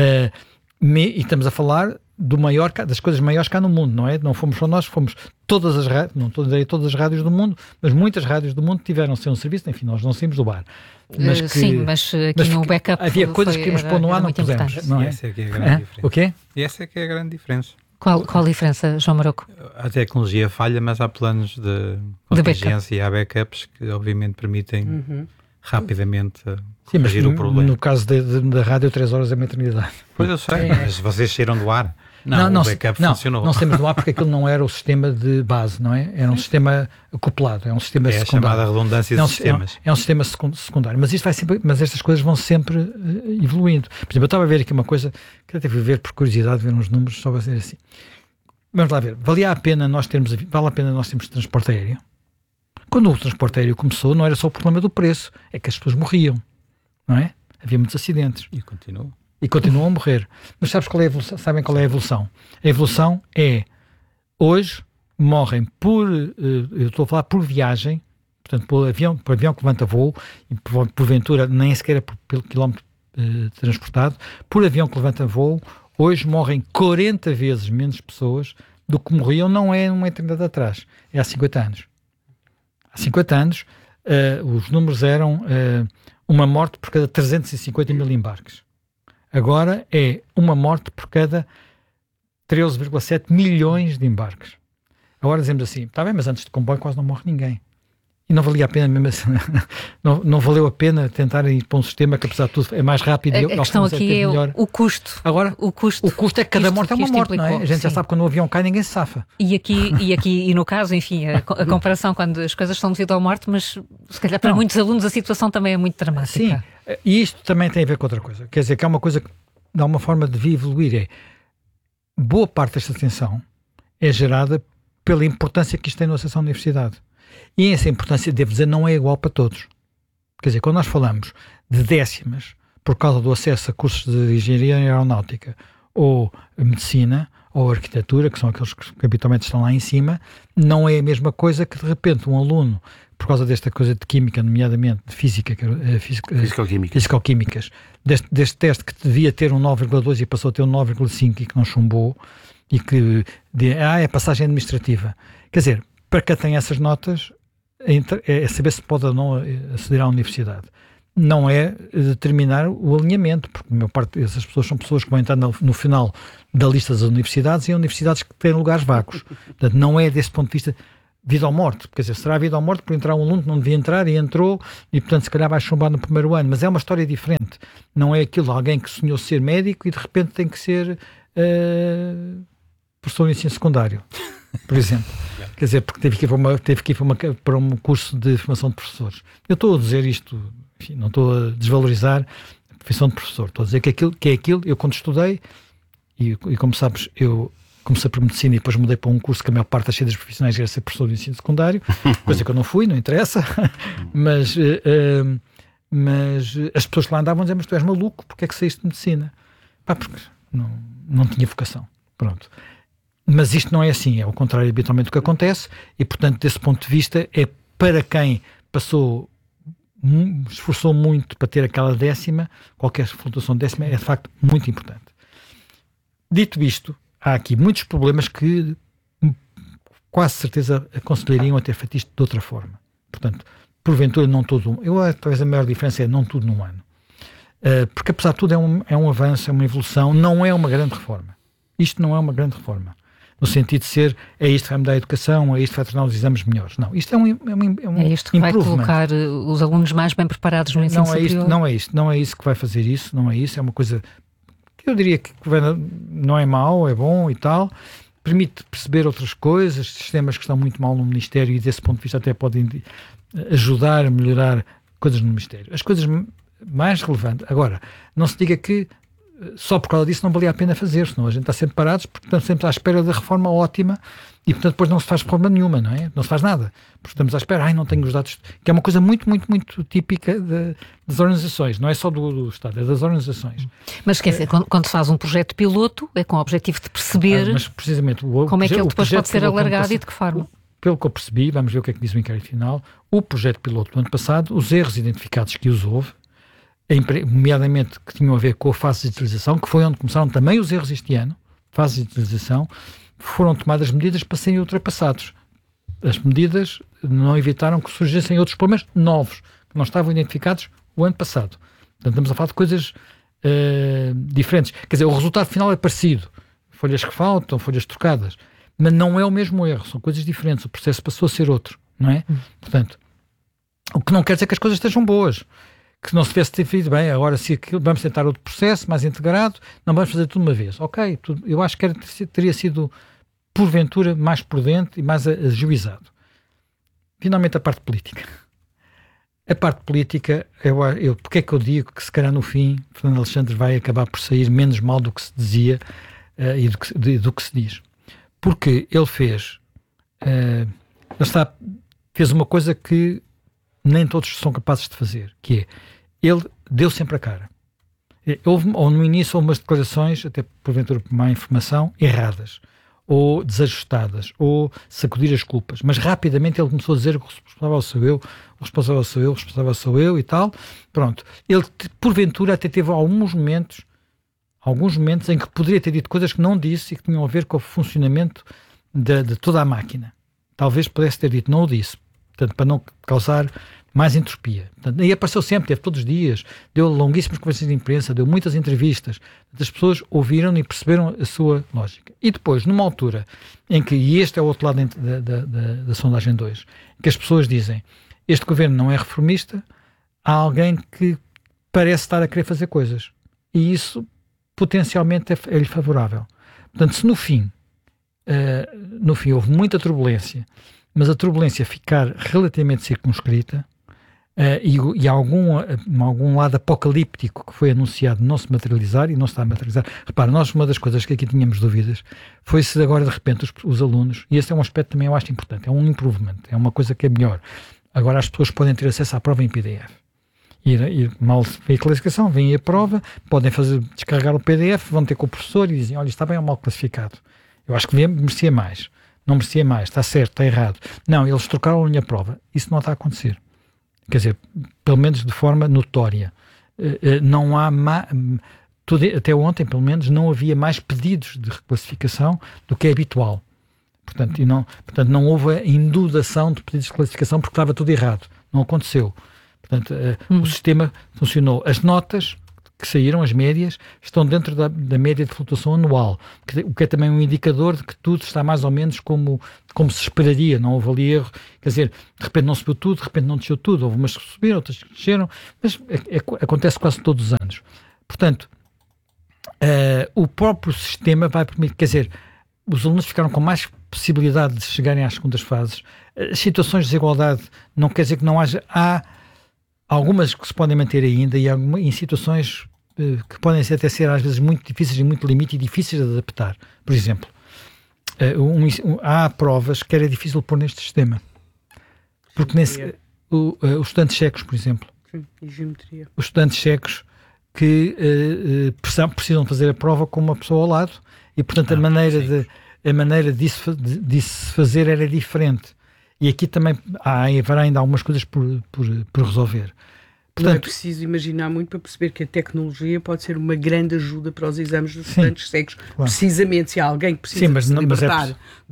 Speaker 11: e estamos a falar das coisas maiores que há no mundo, não é? Não fomos só nós, fomos todas as rádios, não estou a dizer todas as rádios do mundo, mas muitas rádios do mundo tiveram seu serviço, enfim, nós não saímos do bar.
Speaker 10: Mas aqui no backup
Speaker 11: havia coisas que queríamos pôr no ar, não pusemos, não é?
Speaker 14: E essa é que é a grande diferença.
Speaker 11: O quê?
Speaker 14: E essa é que é a grande diferença.
Speaker 10: Qual a diferença, João Maroco?
Speaker 14: A tecnologia falha, mas há planos de contingência e há backups que obviamente permitem rapidamente corrigir o problema.
Speaker 11: No caso da rádio, 3 horas é uma eternidade.
Speaker 14: Pois eu sei, mas vocês saíram do ar. Não, o backup funcionou.
Speaker 11: Não saímos do ar porque aquilo não era o sistema de base, não é? Era um sistema acoplado, é um sistema secundário.
Speaker 14: É a chamada redundância de sistemas.
Speaker 11: É um sistema secundário, mas estas coisas vão sempre evoluindo. Por exemplo, eu estava a ver aqui uma coisa, que até fui ver por curiosidade, ver uns números, só para dizer assim. Vamos lá ver, vale a pena nós termos transporte aéreo? Quando o transporte aéreo começou, não era só o problema do preço, é que as pessoas morriam, não é? Havia muitos acidentes. E continuam a morrer. Mas sabem qual é a evolução? A evolução é, hoje, morrem eu estou a falar por viagem, portanto, por avião que levanta voo, e porventura nem sequer é pelo quilómetro transportado, por avião que levanta voo, hoje morrem 40 vezes menos pessoas do que morriam, não é uma eternidade atrás, é há 50 anos. Há 50 anos, os números eram uma morte por cada 350 mil embarques. Agora é uma morte por cada 13,7 milhões de embarques. Agora dizemos assim, está bem, mas antes de comboio quase não morre ninguém. E não valia a pena mesmo assim, não valeu a pena tentar ir para um sistema que, apesar de tudo, é mais rápido.
Speaker 10: A questão aqui é o custo.
Speaker 11: Agora, o custo é que cada morte é uma morte, não é? A gente já sabe que quando um avião cai, ninguém se safa.
Speaker 10: E no caso, enfim, a comparação quando as coisas estão devido à morte, mas se calhar para muitos alunos a situação também é muito dramática.
Speaker 11: Sim, e isto também tem a ver com outra coisa. Quer dizer, que é uma coisa que de alguma forma devia evoluir. Boa parte desta tensão é gerada pela importância que isto tem no acesso à universidade. E essa importância, devo dizer, não é igual para todos. Quer dizer, quando nós falamos de décimas por causa do acesso a cursos de engenharia aeronáutica ou medicina, ou arquitetura, que são aqueles que habitualmente estão lá em cima, não é a mesma coisa que de repente um aluno, por causa desta coisa de química, nomeadamente de física, físico-químicas, deste teste que devia ter um 9,2 e passou a ter um 9,5 e que não chumbou, e que é passagem administrativa. Quer dizer, para quem tem essas notas, é saber se pode ou não aceder à universidade. Não é determinar o alinhamento, porque a maior parte dessas pessoas são pessoas que vão entrar no final da lista das universidades, e universidades que têm lugares vagos. Portanto, não é desse ponto de vista vida ou morte. Quer dizer, será vida ou morte por entrar um aluno que não devia entrar e entrou, e portanto se calhar vai chumbar no primeiro ano, mas é uma história diferente. Não é aquilo, alguém que sonhou ser médico e de repente tem que ser professor de ensino secundário, por exemplo. Quer dizer, porque teve que ir para um curso de formação de professores. Eu estou a dizer isto, enfim, não estou a desvalorizar a profissão de professor. Estou a dizer que é aquilo, eu quando estudei, e como sabes, eu comecei por medicina e depois mudei para um curso que a maior parte das saídas profissionais era ser professor de ensino secundário, coisa que eu não fui, não interessa, mas as pessoas que lá andavam diziam, mas tu és maluco, porque é que saíste de medicina? Porque não tinha vocação. Pronto. Mas isto não é assim, é o contrário habitualmente do que acontece, e portanto desse ponto de vista é para quem esforçou muito para ter aquela décima, qualquer flutuação de décima é de facto muito importante. Dito isto, há aqui muitos problemas que quase certeza aconselhariam a ter feito isto de outra forma. Portanto, porventura não todo talvez a maior diferença é não tudo num ano. Porque apesar de tudo é um avanço, é uma evolução, não é uma grande reforma. Isto não é uma grande reforma. No sentido de ser, é isto que vai mudar a educação, é isto que vai tornar os exames melhores. Não, isto é
Speaker 10: isto que vai colocar os alunos mais bem preparados no ensino superior.
Speaker 11: Não é isso que vai fazer isso, não é isso, é uma coisa que eu diria que não é mau, é bom e tal, permite perceber outras coisas, sistemas que estão muito mal no Ministério e desse ponto de vista até podem ajudar a melhorar coisas no Ministério. As coisas mais relevantes, agora, não se diga que só por causa disso não valia a pena fazer, senão a gente está sempre parados, porque estamos sempre à espera da reforma ótima e, portanto, depois não se faz reforma nenhuma, não é? Não se faz nada, porque estamos à espera, não tenho os dados, que é uma coisa muito, muito, muito típica das organizações, não é só do Estado, é das organizações.
Speaker 10: Mas quer dizer, quando se faz um projeto piloto, é com o objetivo de perceber
Speaker 11: mas precisamente,
Speaker 10: como é que ele depois pode ser alargado e de que forma.
Speaker 11: Pelo que eu percebi, vamos ver o que é que diz o inquérito final, o projeto piloto do ano passado, os erros identificados que os houve, nomeadamente que tinham a ver com a fase de digitalização, que foi onde começaram também os erros este ano, fase de digitalização, foram tomadas medidas para serem ultrapassados. As medidas não evitaram que surgissem outros problemas novos, que não estavam identificados o ano passado. Portanto, estamos a falar de coisas diferentes. Quer dizer, o resultado final é parecido. Folhas que faltam, folhas trocadas. Mas não é o mesmo erro, são coisas diferentes. O processo passou a ser outro, não é? Portanto, o que não quer dizer que as coisas estejam boas. Que não se tivesse ter feito bem, agora se vamos tentar outro processo mais integrado, não vamos fazer tudo de uma vez. Ok, eu acho que teria sido, porventura, mais prudente e mais ajuizado. Finalmente, a parte política. A parte política, porque é que eu digo que se calhar no fim, Fernando Alexandre vai acabar por sair menos mal do que se dizia e do que se diz. Porque ele fez uma coisa que nem todos são capazes de fazer, que é, ele deu sempre a cara. Ou no início houve umas declarações, até porventura por má informação, erradas, ou desajustadas, ou sacudir as culpas, mas rapidamente ele começou a dizer que o responsável sou eu, o responsável sou eu, o responsável sou eu e tal. Pronto. Ele, porventura, até teve alguns momentos em que poderia ter dito coisas que não disse e que tinham a ver com o funcionamento de toda a máquina. Talvez pudesse ter dito, não o disse. Portanto, para não causar mais entropia. Portanto, e apareceu sempre, teve todos os dias, deu longuíssimas conversas de imprensa, deu muitas entrevistas. As pessoas ouviram e perceberam a sua lógica. E depois, numa altura em que, e este é o outro lado da sondagem 2, que as pessoas dizem, este governo não é reformista, há alguém que parece estar a querer fazer coisas. E isso, potencialmente, é-lhe favorável. Portanto, se no fim houve muita turbulência, mas a turbulência ficar relativamente circunscrita e algum lado apocalíptico que foi anunciado não se materializar e não se está a materializar. Repara, uma das coisas que aqui tínhamos dúvidas foi se agora de repente os alunos, e esse é um aspecto também eu acho importante, é um improvement, é uma coisa que é melhor. Agora as pessoas podem ter acesso à prova em PDF. ir mal feita a classificação, vêm a prova, podem descarregar o PDF, vão ter com o professor e dizem, olha, está bem ou mal classificado. Eu acho que merecia mais. Não merecia mais, está certo, está errado. Não, eles trocaram a minha prova. Isso não está a acontecer. Quer dizer, pelo menos de forma notória. Não há até ontem, pelo menos, não havia mais pedidos de reclassificação do que é habitual. Portanto, não houve a indudação de pedidos de classificação porque estava tudo errado. Não aconteceu. Portanto, o sistema funcionou. As notas que saíram, as médias, estão dentro da média de flutuação anual, o que é também um indicador de que tudo está mais ou menos como se esperaria, não houve ali erro, quer dizer, de repente não subiu tudo, de repente não desceu tudo, houve umas que subiram, outras que desceram, mas acontece quase todos os anos. Portanto, o próprio sistema vai permitir, quer dizer, os alunos ficaram com mais possibilidade de chegarem às segundas fases. As situações de desigualdade não quer dizer que não haja, há algumas que se podem manter ainda e em situações que podem até ser às vezes muito difíceis e muito limite e difíceis de adaptar. Por exemplo, há provas que era difícil pôr neste sistema. Porque os estudantes cegos, por exemplo.
Speaker 12: Sim, e geometria. Os
Speaker 11: estudantes cegos que precisam fazer a prova com uma pessoa ao lado e, portanto, a maneira disso fazer era diferente. E aqui também haverá ainda algumas coisas por resolver.
Speaker 12: Portanto, não é preciso imaginar muito para perceber que a tecnologia pode ser uma grande ajuda para os exames dos estudantes cegos. Claro. Precisamente se há alguém que precisa se libertar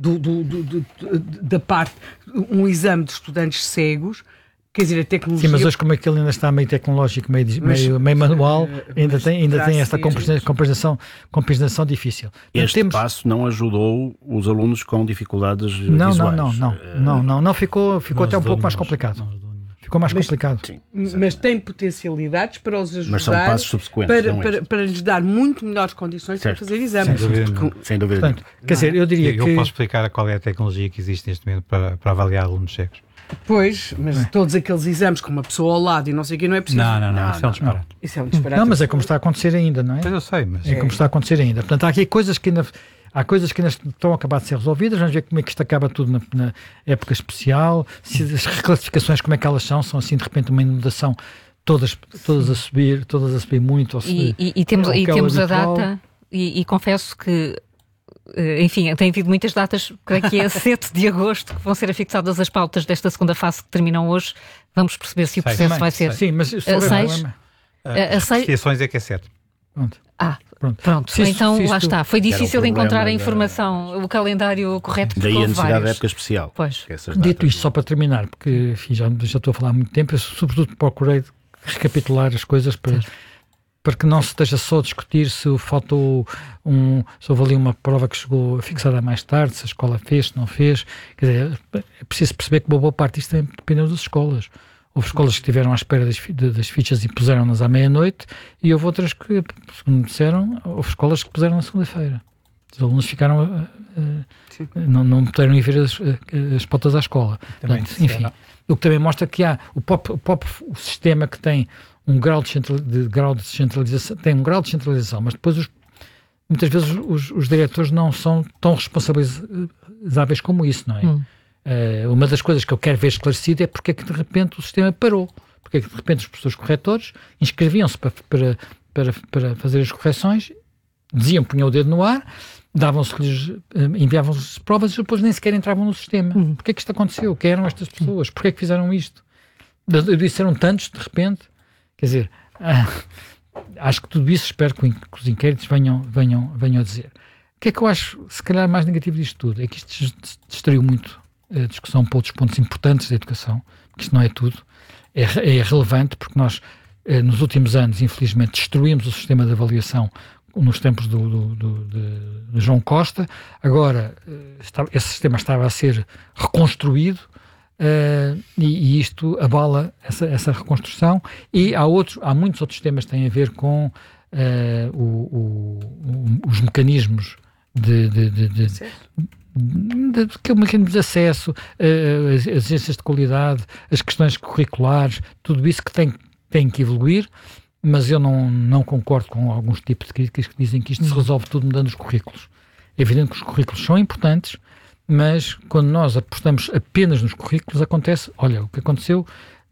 Speaker 12: da parte, um exame de estudantes cegos, quer dizer, a tecnologia...
Speaker 11: Sim, mas hoje como é que ele ainda está meio tecnológico, meio manual, ainda tem esta compensação difícil.
Speaker 13: Este passo não ajudou os alunos com dificuldades visuais.
Speaker 11: Não, ficou até um pouco mais complicado. Ficou mais complicado.
Speaker 12: Mas tem potencialidades para os ajudar,
Speaker 13: mas são passos subsequentes,
Speaker 12: para lhes dar muito melhores condições para fazer exames.
Speaker 13: Sem dúvida.
Speaker 11: Portanto, quer dizer, eu diria que...
Speaker 14: Eu posso explicar qual é a tecnologia que existe neste momento para avaliar alunos cegos.
Speaker 12: Pois, mas todos aqueles exames com uma pessoa ao lado e não sei o que não é preciso.
Speaker 14: Não, isso é um disparate.
Speaker 12: Isso é um disparate.
Speaker 11: Não, mas é como está a acontecer ainda, não é?
Speaker 14: Pois eu sei, mas...
Speaker 11: É como está a acontecer ainda. Portanto, há aqui coisas que ainda... Há coisas que ainda estão a acabar de ser resolvidas, vamos ver como é que isto acaba tudo na época especial, se as reclassificações, como é que elas são assim de repente uma inundação, todas a subir muito.
Speaker 10: E temos a data, e confesso que, enfim, tem havido muitas datas, creio que é 7 de agosto, que vão ser afixadas as pautas desta segunda fase que terminam hoje, vamos perceber se o processo vai ser...
Speaker 11: Sim, mas sobre
Speaker 10: 6.
Speaker 14: As apreciações é que é certo.
Speaker 10: Pronto. Então lá está. Foi difícil encontrar a informação, o calendário correto.
Speaker 13: Daí a necessidade da época especial.
Speaker 10: Pois.
Speaker 11: Dito isto, só para terminar, porque enfim, já estou a falar há muito tempo, eu sobretudo procurei recapitular as coisas para que não se esteja só a discutir se faltou se houve ali uma prova que chegou fixada mais tarde, se a escola fez, se não fez. Quer dizer, é preciso perceber que uma boa parte disto dependeu das escolas. Houve escolas que estiveram à espera das fichas e puseram-nas à meia-noite e houve outras que, segundo me disseram, houve escolas que puseram na segunda-feira. Os alunos ficaram... não puderam ir ver as pautas à escola. Portanto, enfim, o que também mostra que há o sistema que tem um grau de descentralização, tem um grau de descentralização, mas depois muitas vezes os diretores não são tão responsabilizáveis como isso, não é? Uma das coisas que eu quero ver esclarecido é porque é que de repente o sistema parou, porque é que de repente os professores corretores inscreviam-se para fazer as correções, punham o dedo no ar, enviavam-se provas e depois nem sequer entravam no sistema. Porque é que isto aconteceu? Quem eram estas pessoas? Porque é que fizeram isto? Disseram tantos de repente, quer dizer, acho que tudo isso, espero que os inquéritos venham a dizer. O que é que eu acho, se calhar, mais negativo disto tudo? É que isto distraiu muito a discussão para outros pontos importantes da educação, porque isto não é tudo, é relevante porque nós, nos últimos anos, infelizmente, destruímos o sistema de avaliação nos tempos do João Costa. Agora, esse sistema estava a ser reconstruído e isto abala essa reconstrução e há muitos outros temas que têm a ver com os mecanismos que é o mecanismo de acesso, as exigências de qualidade, as questões curriculares, tudo isso que tem que evoluir, mas eu não concordo com alguns tipos de críticas que dizem que isto se resolve tudo mudando os currículos. É evidente que os currículos são importantes, mas quando nós apostamos apenas nos currículos, acontece, olha, o que aconteceu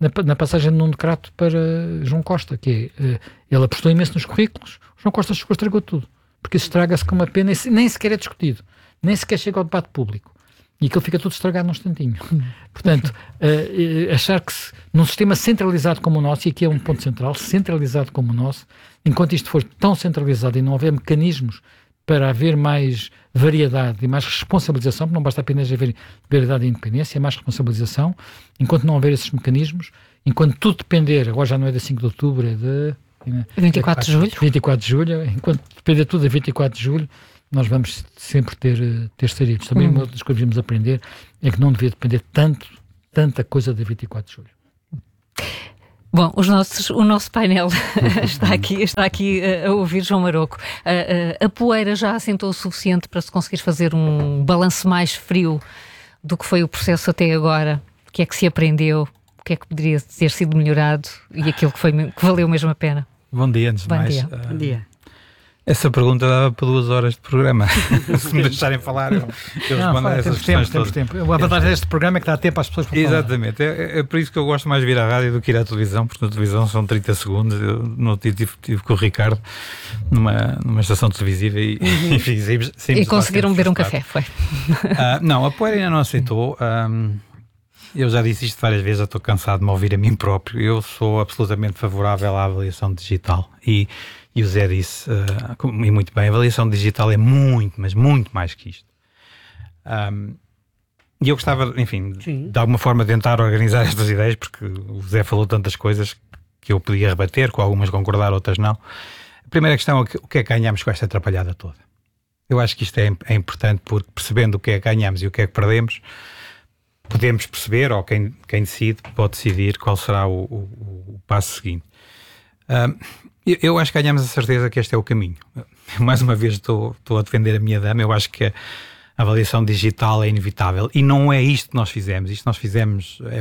Speaker 11: na passagem de Nuno Crato para João Costa, que é, ele apostou imenso nos currículos, João Costa chegou, estragou tudo, porque isso estraga-se com uma pena, nem sequer é discutido, nem sequer chega ao debate público, e aquilo fica tudo estragado num instantinho. Portanto, achar que num sistema centralizado como o nosso, e aqui é um ponto central, centralizado como o nosso, enquanto isto for tão centralizado e não houver mecanismos para haver mais variedade e mais responsabilização, porque não basta apenas haver variedade e independência, é mais responsabilização, enquanto não houver esses mecanismos, enquanto tudo depender, agora já não é de 5 de outubro, é de
Speaker 10: 24 de julho.
Speaker 11: 24 de julho, enquanto depender tudo de 24 de julho, nós vamos sempre ter saídos. Também uma das coisas que devemos aprender é que não devia depender tanta coisa de 24 de julho.
Speaker 10: Bom, o nosso painel está aqui a ouvir João Maroco. A poeira já assentou o suficiente para se conseguir fazer um balanço mais frio do que foi o processo até agora? O que é que se aprendeu? O que é que poderia ter sido melhorado? E aquilo que valeu mesmo a pena?
Speaker 14: Bom dia, antes de mais.
Speaker 12: Bom dia.
Speaker 14: Essa pergunta dava para 2 horas de programa. Se me deixarem falar, eu respondo a essas questões todas.
Speaker 11: Temos tempo. A vantagem deste programa é que dá tempo às pessoas para falar.
Speaker 14: Exatamente. É por isso que eu gosto mais de vir à rádio do que ir à televisão, porque na televisão são 30 segundos. Eu não tive com o Ricardo numa estação televisiva e, enfim,
Speaker 10: e conseguiram beber um café, foi?
Speaker 14: Não, a poeira ainda não aceitou. Eu já disse isto várias vezes, já estou cansado de me ouvir a mim próprio. Eu sou absolutamente favorável à avaliação digital e o Zé disse, e muito bem, a avaliação digital é muito, mas muito mais que isto. E eu gostava, enfim, de alguma forma tentar organizar estas ideias, porque o Zé falou tantas coisas que eu podia rebater, com algumas concordar, outras não. A primeira questão é o que é que ganhamos com esta atrapalhada toda? Eu acho que isto é importante, porque percebendo o que é que ganhamos e o que é que perdemos, podemos perceber, ou quem decide pode decidir qual será o passo seguinte. Eu acho que ganhamos a certeza que este é o caminho. Mais uma vez estou a defender a minha dama. Eu acho que a avaliação digital é inevitável e não é isto que nós fizemos. Isto que nós fizemos é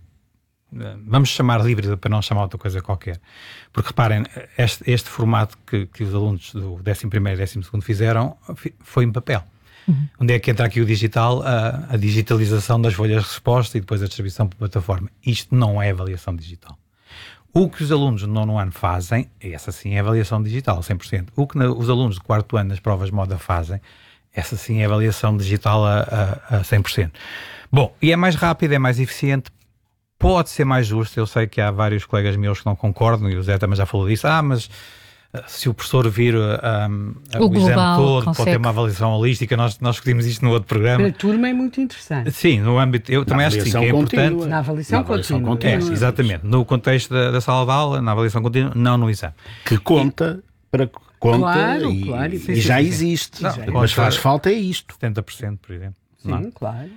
Speaker 14: vamos chamar híbrida para não chamar outra coisa qualquer. Porque reparem, este formato que os alunos do 11º e 12º fizeram foi em papel. Onde é que entra aqui o digital? A digitalização das folhas de resposta e depois a distribuição por plataforma. Isto não é avaliação digital. O que os alunos do 9º ano fazem, essa sim é avaliação digital, 100%. O que os alunos do 4º ano nas provas de moda fazem, essa sim é avaliação digital a 100%. Bom, e é mais rápido, é mais eficiente, pode ser mais justo. Eu sei que há vários colegas meus que não concordam, e o Zé também já falou disso. Mas se o professor vir o exame todo, pode ter uma avaliação holística. Nós discutimos isto no outro programa.
Speaker 12: Para a turma é muito interessante.
Speaker 14: Sim, no âmbito, eu também acho que sim, que é importante.
Speaker 12: Na avaliação contínua.
Speaker 14: Exatamente, no contexto da sala de aula, na avaliação contínua, não no exame.
Speaker 13: Que conta
Speaker 12: claro,
Speaker 13: e já existe. Mas faz falta é isto.
Speaker 14: 70%, por exemplo.
Speaker 12: Sim, claro.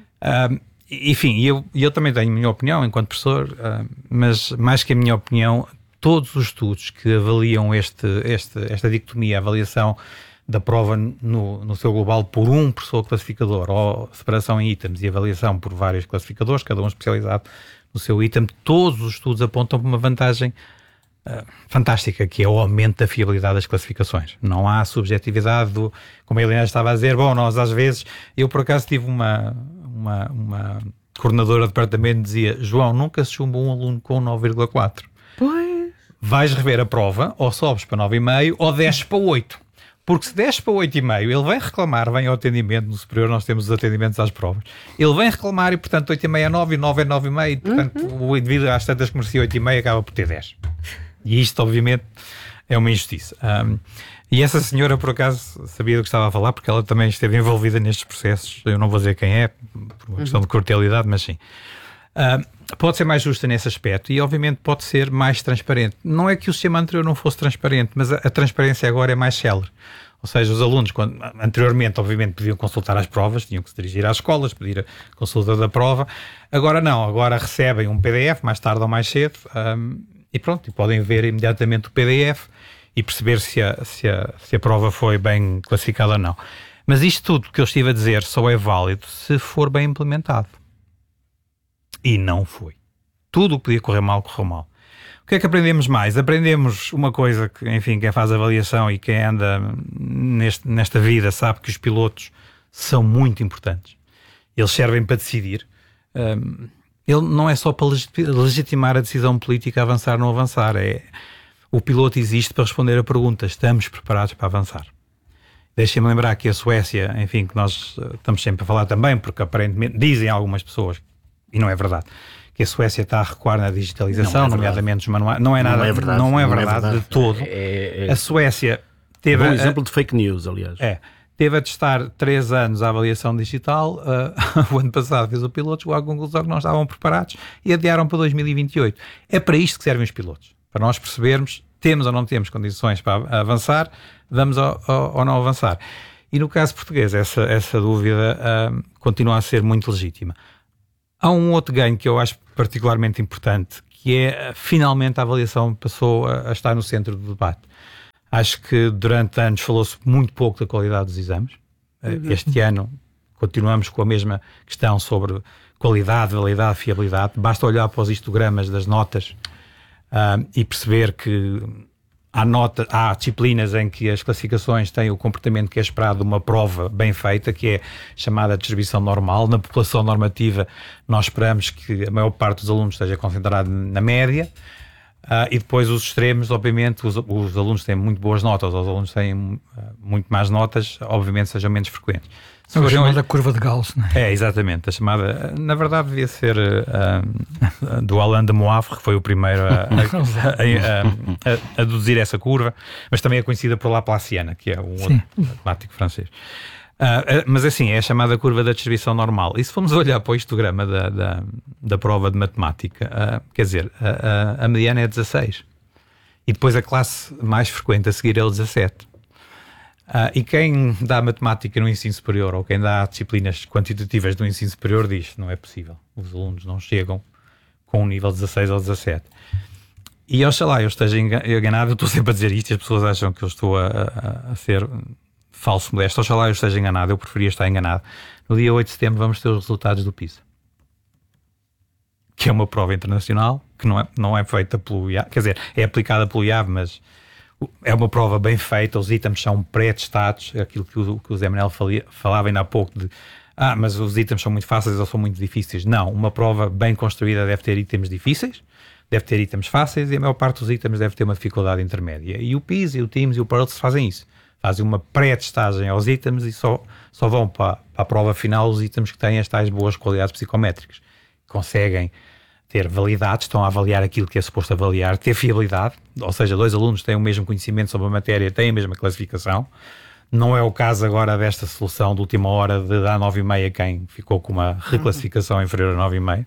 Speaker 14: Enfim, eu também tenho a minha opinião enquanto professor, mas mais que a minha opinião, todos os estudos que avaliam esta dicotomia, a avaliação da prova no seu global por um professor classificador, ou separação em itens e avaliação por vários classificadores, cada um especializado no seu item, todos os estudos apontam para uma vantagem fantástica, que é o aumento da fiabilidade das classificações. Não há subjetividade como a Helena estava a dizer. Bom, nós às vezes, eu por acaso tive uma coordenadora de departamento que dizia: João, nunca se chumbou um aluno com 9,4.
Speaker 12: Pois.
Speaker 14: Vais rever a prova, ou sobes para 9,5 ou desces para 8. Porque se desces para 8,5, ele vem reclamar, vem ao atendimento, no superior nós temos os atendimentos às provas, ele vem reclamar e portanto 8,5 é 9 e 9 é 9,5 e portanto o indivíduo às tantas que merecia 8,5 acaba por ter 10. E isto obviamente é uma injustiça. E essa senhora por acaso sabia do que estava a falar, porque ela também esteve envolvida nestes processos. Eu não vou dizer quem é, por uma questão de cordialidade, mas sim. Pode ser mais justa nesse aspecto e obviamente pode ser mais transparente. Não é que o sistema anterior não fosse transparente, mas a transparência agora é mais célere. Ou seja, os alunos, anteriormente obviamente podiam consultar as provas, tinham que se dirigir às escolas, pedir a consulta da prova. Agora não, agora recebem um PDF mais tarde ou mais cedo e pronto, e podem ver imediatamente o PDF e perceber se a prova foi bem classificada ou não. Mas isto tudo que eu estive a dizer só é válido se for bem implementado. E não foi. Tudo o que podia correr mal, correu mal. O que é que aprendemos mais? Aprendemos uma coisa que, enfim, quem faz avaliação e quem anda nesta vida sabe que os pilotos são muito importantes. Eles servem para decidir. ele não é só para legitimar a decisão política avançar ou não avançar. O piloto existe para responder a perguntas. Estamos preparados para avançar? Deixem-me lembrar que a Suécia, enfim, que nós estamos sempre a falar também, porque aparentemente dizem algumas pessoas, e não é verdade, que a Suécia está a recuar na digitalização, nomeadamente os manuais. Não é verdade de todo. A Suécia teve...
Speaker 13: Um exemplo de fake news, aliás.
Speaker 14: Teve a testar 3 anos a avaliação digital, o ano passado fez o piloto, chegou à conclusão que não estavam preparados e adiaram para 2028. É para isto que servem os pilotos, para nós percebermos temos ou não temos condições para avançar, vamos ou não avançar. E no caso português, essa dúvida continua a ser muito legítima. Há um outro ganho que eu acho particularmente importante, que é finalmente a avaliação passou a estar no centro do debate. Acho que durante anos falou-se muito pouco da qualidade dos exames. Este ano continuamos com a mesma questão sobre qualidade, validade, fiabilidade. Basta olhar para os histogramas das notas e perceber que há disciplinas em que as classificações têm o comportamento que é esperado de uma prova bem feita, que é chamada de distribuição normal. Na população normativa nós esperamos que a maior parte dos alunos esteja concentrado na média. E depois os extremos, obviamente, os alunos têm muito boas notas, os alunos têm muito más notas, obviamente sejam menos frequentes.
Speaker 11: A chamada curva de Gauss, não é?
Speaker 14: Exatamente, a chamada, na verdade devia ser do Alain de Moivre, que foi o primeiro a deduzir essa curva, mas também é conhecida por Laplaciana, que é um outro matemático francês. Mas assim, é a chamada curva da distribuição normal. E se formos olhar para o histograma da prova de matemática, quer dizer, a mediana é 16. E depois a classe mais frequente a seguir é o 17. E quem dá matemática no ensino superior, ou quem dá disciplinas quantitativas do ensino superior, diz que não é possível. Os alunos não chegam com um nível 16 ou 17. E oxalá eu esteja enganado, eu estou sempre a dizer isto e as pessoas acham que eu estou a ser falso modesto. Oxalá eu esteja enganado, eu preferia estar enganado. No dia 8 de setembro vamos ter os resultados do PISA, que é uma prova internacional, que não é feita pelo IAB, quer dizer, é aplicada pelo IAB, mas é uma prova bem feita, os itens são pré-testados, aquilo que o Zé Manuel falava ainda há pouco de mas os itens são muito fáceis ou são muito difíceis. Não, uma prova bem construída deve ter itens difíceis, deve ter itens fáceis e a maior parte dos itens deve ter uma dificuldade intermédia. E o PISA, e o TIMSS e o PIRLS fazem isso. Fazem uma pré-testagem aos itens e só vão para a prova final os itens que têm as tais boas qualidades psicométricas. Conseguem ter validade, estão a avaliar aquilo que é suposto avaliar, ter fiabilidade, ou seja, 2 alunos têm o mesmo conhecimento sobre a matéria, têm a mesma classificação. Não é o caso agora desta solução de última hora de dar 9,5 quem ficou com uma reclassificação inferior a 9,5.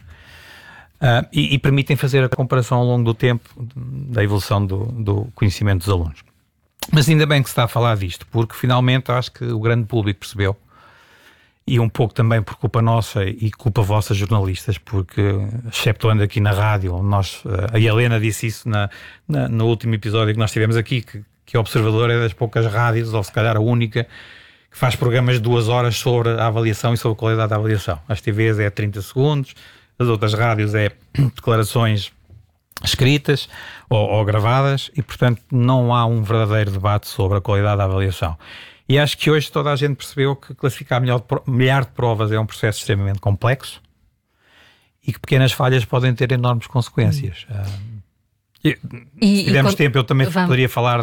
Speaker 14: E permitem fazer a comparação ao longo do tempo da evolução do conhecimento dos alunos. Mas ainda bem que se está a falar disto, porque finalmente acho que o grande público percebeu, e um pouco também por culpa nossa e culpa vossa jornalistas, porque, exceptuando aqui na rádio, a Helena disse isso no último episódio que nós tivemos aqui, que o Observador é das poucas rádios, ou se calhar a única, que faz programas de 2 horas sobre a avaliação e sobre a qualidade da avaliação. As TVs é 30 segundos, as outras rádios é declarações escritas ou gravadas e, portanto, não há um verdadeiro debate sobre a qualidade da avaliação. E acho que hoje toda a gente percebeu que classificar milhar de provas é um processo extremamente complexo e que pequenas falhas podem ter enormes consequências. Se tivermos tempo, eu também poderia falar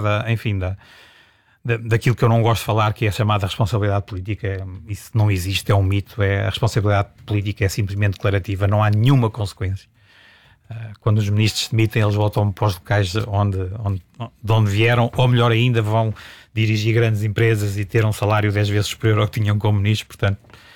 Speaker 14: daquilo que eu não gosto de falar, que é a chamada responsabilidade política. Isso não existe, é um mito. A responsabilidade política é simplesmente declarativa, não há nenhuma consequência. Quando os ministros se demitem, eles voltam para os locais de onde vieram, ou melhor ainda, vão dirigir grandes empresas e ter um salário 10 vezes superior ao que tinham como ministros. Portanto,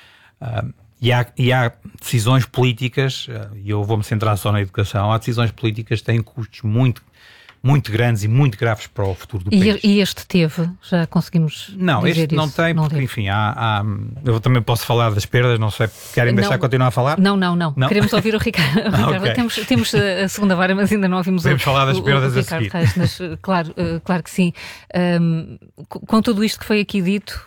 Speaker 14: e há decisões políticas, e eu vou-me centrar só na educação, há decisões políticas que têm custos muito, muito grandes e muito graves para o futuro do país.
Speaker 10: E este teve? Já conseguimos
Speaker 14: Não, este não
Speaker 10: isso?
Speaker 14: tem, porque enfim, eu também posso falar das perdas, não sei, querem deixar continuar a falar?
Speaker 10: Não. Queremos ouvir o Ricardo. Okay. Temos a segunda vara, mas ainda não ouvimos
Speaker 14: Podemos falar das perdas
Speaker 10: o Ricardo Reis, mas claro que sim. Com tudo isto que foi aqui dito,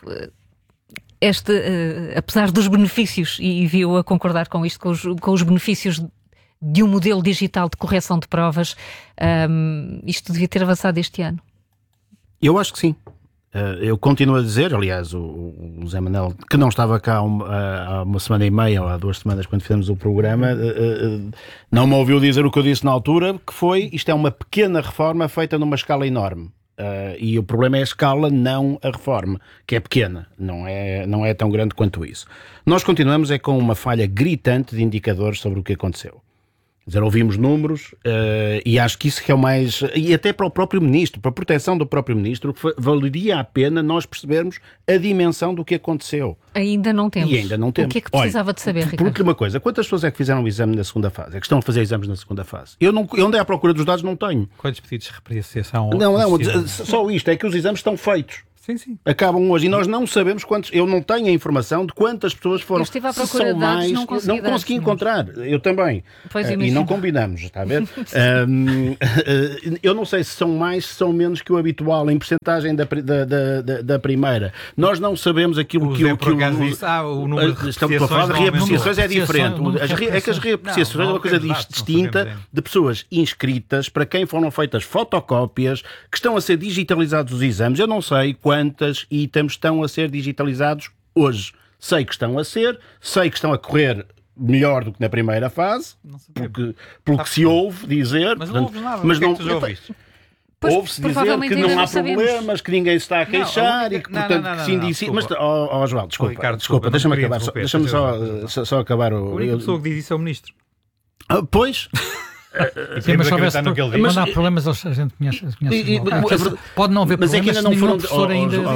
Speaker 10: apesar dos benefícios, e viu a concordar com isto, com os benefícios de um modelo digital de correção de provas, isto devia ter avançado este ano?
Speaker 13: Eu acho que sim. Eu continuo a dizer, aliás, o Zé Manel, que não estava cá há uma semana e meia, ou há 2 semanas, quando fizemos o programa, não me ouviu dizer o que eu disse na altura, que foi, isto é uma pequena reforma feita numa escala enorme. E o problema é a escala, não a reforma, que é pequena, não é tão grande quanto isso. Nós continuamos com uma falha gritante de indicadores sobre o que aconteceu. Quer dizer, ouvimos números e acho que isso que é o mais... E até para o próprio Ministro, para a proteção do próprio Ministro, valeria a pena nós percebermos a dimensão do que aconteceu.
Speaker 10: Ainda não temos.
Speaker 13: E ainda não temos.
Speaker 10: O que é que precisava de saber, Ricardo?
Speaker 13: Por última coisa, quantas pessoas é que fizeram o exame na segunda fase? É que estão a fazer exames na segunda fase? Eu andei à procura dos dados, não tenho.
Speaker 14: Quantos pedidos de reapreciação?
Speaker 13: Não, só isto, é que os exames estão feitos.
Speaker 14: Sim.
Speaker 13: Acabam hoje e nós não sabemos quantos. Eu não tenho a informação de quantas pessoas foram.
Speaker 10: Eu estive à procura de dados, não
Speaker 13: consegui encontrar. Eu também.
Speaker 10: E
Speaker 13: não combinamos, está a ver? Eu não sei se são mais, se são menos que o habitual em percentagem da primeira. Nós não sabemos aquilo que
Speaker 14: o número de
Speaker 13: estamos a falar de reapreciações é diferente. É que as reapreciações é uma coisa distinta de pessoas inscritas para quem foram feitas fotocópias, que estão a ser digitalizados os exames. Eu não sei quantos itens estão a ser digitalizados hoje. Sei que estão a correr melhor do que na primeira fase, pelo que se ouve dizer.
Speaker 14: Mas não houve nada.
Speaker 13: Mas
Speaker 14: não, que tu ouviste?
Speaker 13: Ouve-se dizer que não há problemas, que ninguém se está a queixar e que, portanto, que se indicia. Mas, Osvaldo, desculpa, deixa-me acabar. Deixa-me só acabar o.
Speaker 14: A única pessoa que diz isso é o Ministro.
Speaker 13: Pois.
Speaker 11: Sim, mas quando há problemas, a gente conhece pode não haver problemas, mas nenhum professor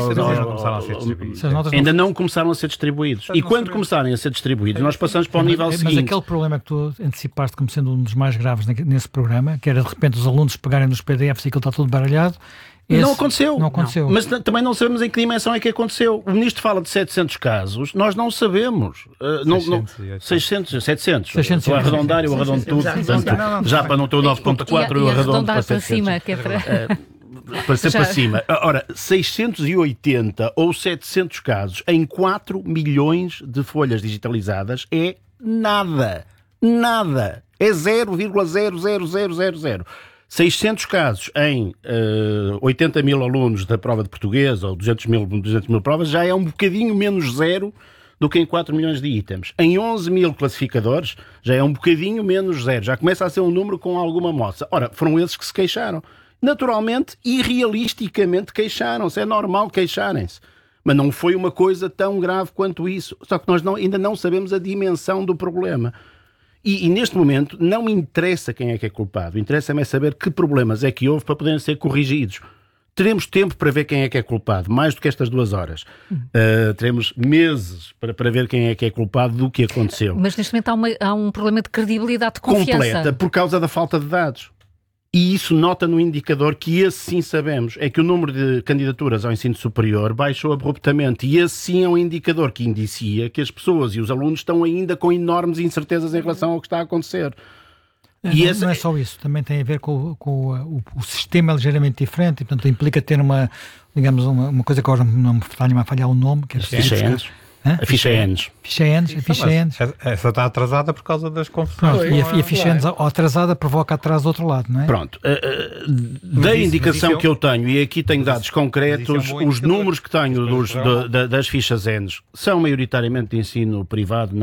Speaker 13: ainda não começaram a ser distribuídos. E quando começarem a ser distribuídos, nós passamos para o nível seguinte.
Speaker 11: Mas aquele problema que tu antecipaste como sendo um dos mais graves nesse programa, que era de repente os alunos pegarem nos PDFs e aquilo está tudo baralhado,
Speaker 13: não aconteceu. Mas também não sabemos em que dimensão é que aconteceu. O Ministro fala de 700 casos, nós não sabemos. 700. Estou a arredondar, eu arredondo tudo. Já para não ter o 9.4, eu arredondo para 700.
Speaker 10: Cima, que é
Speaker 13: para ser para cima. Ora, 680 ou 700 casos em 4 milhões de folhas digitalizadas é nada. Nada. É 0,00000. 600 casos em 80 mil alunos da prova de português ou 200 mil provas já é um bocadinho menos zero do que em 4 milhões de itens. Em 11 mil classificadores já é um bocadinho menos zero. Já começa a ser um número com alguma moça. Ora, foram esses que se queixaram. Naturalmente e realisticamente queixaram-se. É normal queixarem-se. Mas não foi uma coisa tão grave quanto isso. Só que nós ainda não sabemos a dimensão do problema. E neste momento não me interessa quem é que é culpado. Interessa-me saber que problemas é que houve para poderem ser corrigidos. Teremos tempo para ver quem é que é culpado, mais do que estas 2 horas. Teremos meses para ver quem é que é culpado do que aconteceu.
Speaker 10: Mas neste momento há um problema de credibilidade, de confiança.
Speaker 13: Completa, por causa da falta de dados. E isso nota no indicador que esse sim sabemos, é que o número de candidaturas ao ensino superior baixou abruptamente e esse sim é um indicador que indicia que as pessoas e os alunos estão ainda com enormes incertezas em relação ao que está a acontecer.
Speaker 11: Não é só isso, também tem a ver com o sistema é ligeiramente diferente e, portanto, implica ter uma coisa que agora não me está a falhar o nome, que é
Speaker 13: a ficha ENES.
Speaker 14: Essa está atrasada por causa das confusões.
Speaker 11: E a ficha ENES atrasada provoca atraso do outro lado, não é?
Speaker 13: Pronto. Da indicação que eu tenho, e aqui tenho dados concretos, os números que tenho das fichas ENES são maioritariamente de ensino privado,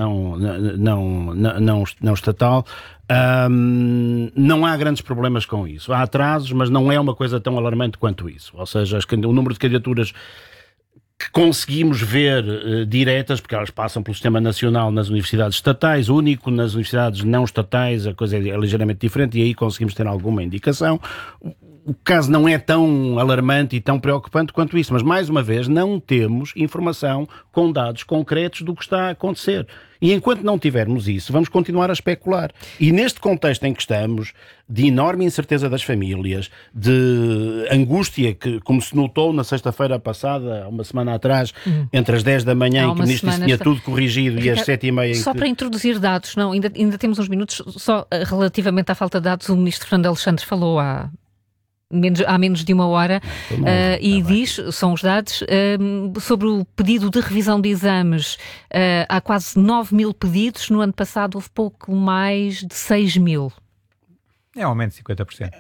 Speaker 13: não estatal. Não há grandes problemas com isso. Há atrasos, mas não é uma coisa tão alarmante quanto isso. Ou seja, o número de candidaturas que conseguimos ver diretas, porque elas passam pelo sistema nacional nas universidades estatais, único nas universidades não estatais, a coisa é ligeiramente diferente e aí conseguimos ter alguma indicação. O caso não é tão alarmante e tão preocupante quanto isso, mas mais uma vez não temos informação com dados concretos do que está a acontecer. E enquanto não tivermos isso, vamos continuar a especular. E neste contexto em que estamos, de enorme incerteza das famílias, de angústia, que, como se notou na sexta-feira passada, uma semana atrás, entre as 10 da manhã, em que o Ministro tinha tudo corrigido, e às 7h30...
Speaker 10: Só para introduzir dados, ainda temos uns minutos, só relativamente à falta de dados, o Ministro Fernando Alexandre falou há menos de 1 hora e diz, são os dados, sobre o pedido de revisão de exames. Há quase 9 mil pedidos, no ano passado houve pouco mais de 6 mil.
Speaker 14: É um aumento de 50%.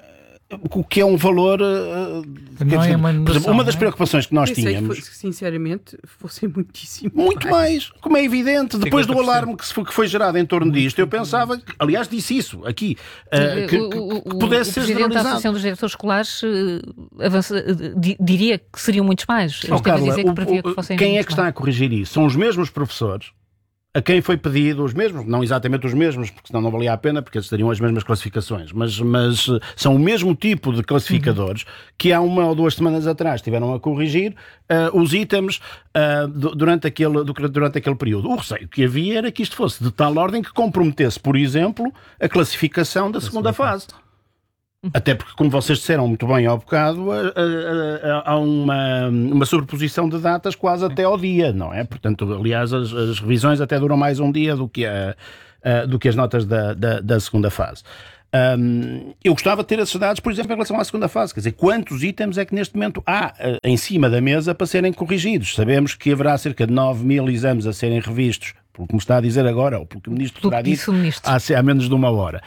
Speaker 13: o que é um valor... por exemplo, uma das preocupações que nós tínhamos...
Speaker 12: Sinceramente, fossem muitíssimo
Speaker 13: muito mais, como é evidente. Depois do alarme que foi gerado em torno disto, eu pensava, aliás, disse isso aqui, que pudesse ser generalizado. O Presidente da
Speaker 10: Associação dos Diretores Escolares diria que seriam muitos mais.
Speaker 13: Carla, quem é que está a corrigir isso? São os mesmos professores a quem foi pedido, os mesmos, não exatamente os mesmos, porque senão não valia a pena, porque eles teriam as mesmas classificações, mas são o mesmo tipo de classificadores que há 1 ou 2 semanas atrás estiveram a corrigir os itens durante aquele período. O receio que havia era que isto fosse de tal ordem que comprometesse, por exemplo, a classificação da segunda fase. Até porque, como vocês disseram muito bem ao bocado, há uma sobreposição de datas quase até ao dia, não é? Portanto, aliás, as revisões até duram mais um dia do que as notas da segunda fase. Eu gostava de ter esses dados, por exemplo, em relação à segunda fase. Quer dizer, quantos itens é que neste momento há em cima da mesa para serem corrigidos? Sabemos que haverá cerca de 9.000 exames a serem revistos, pelo que me está a dizer agora, ou pelo que o Ministro terá dito há menos de 1 hora,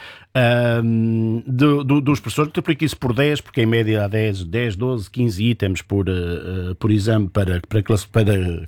Speaker 13: dos professores, multiplique isso por 10, porque em média há 10, 12, 15 itens por exame para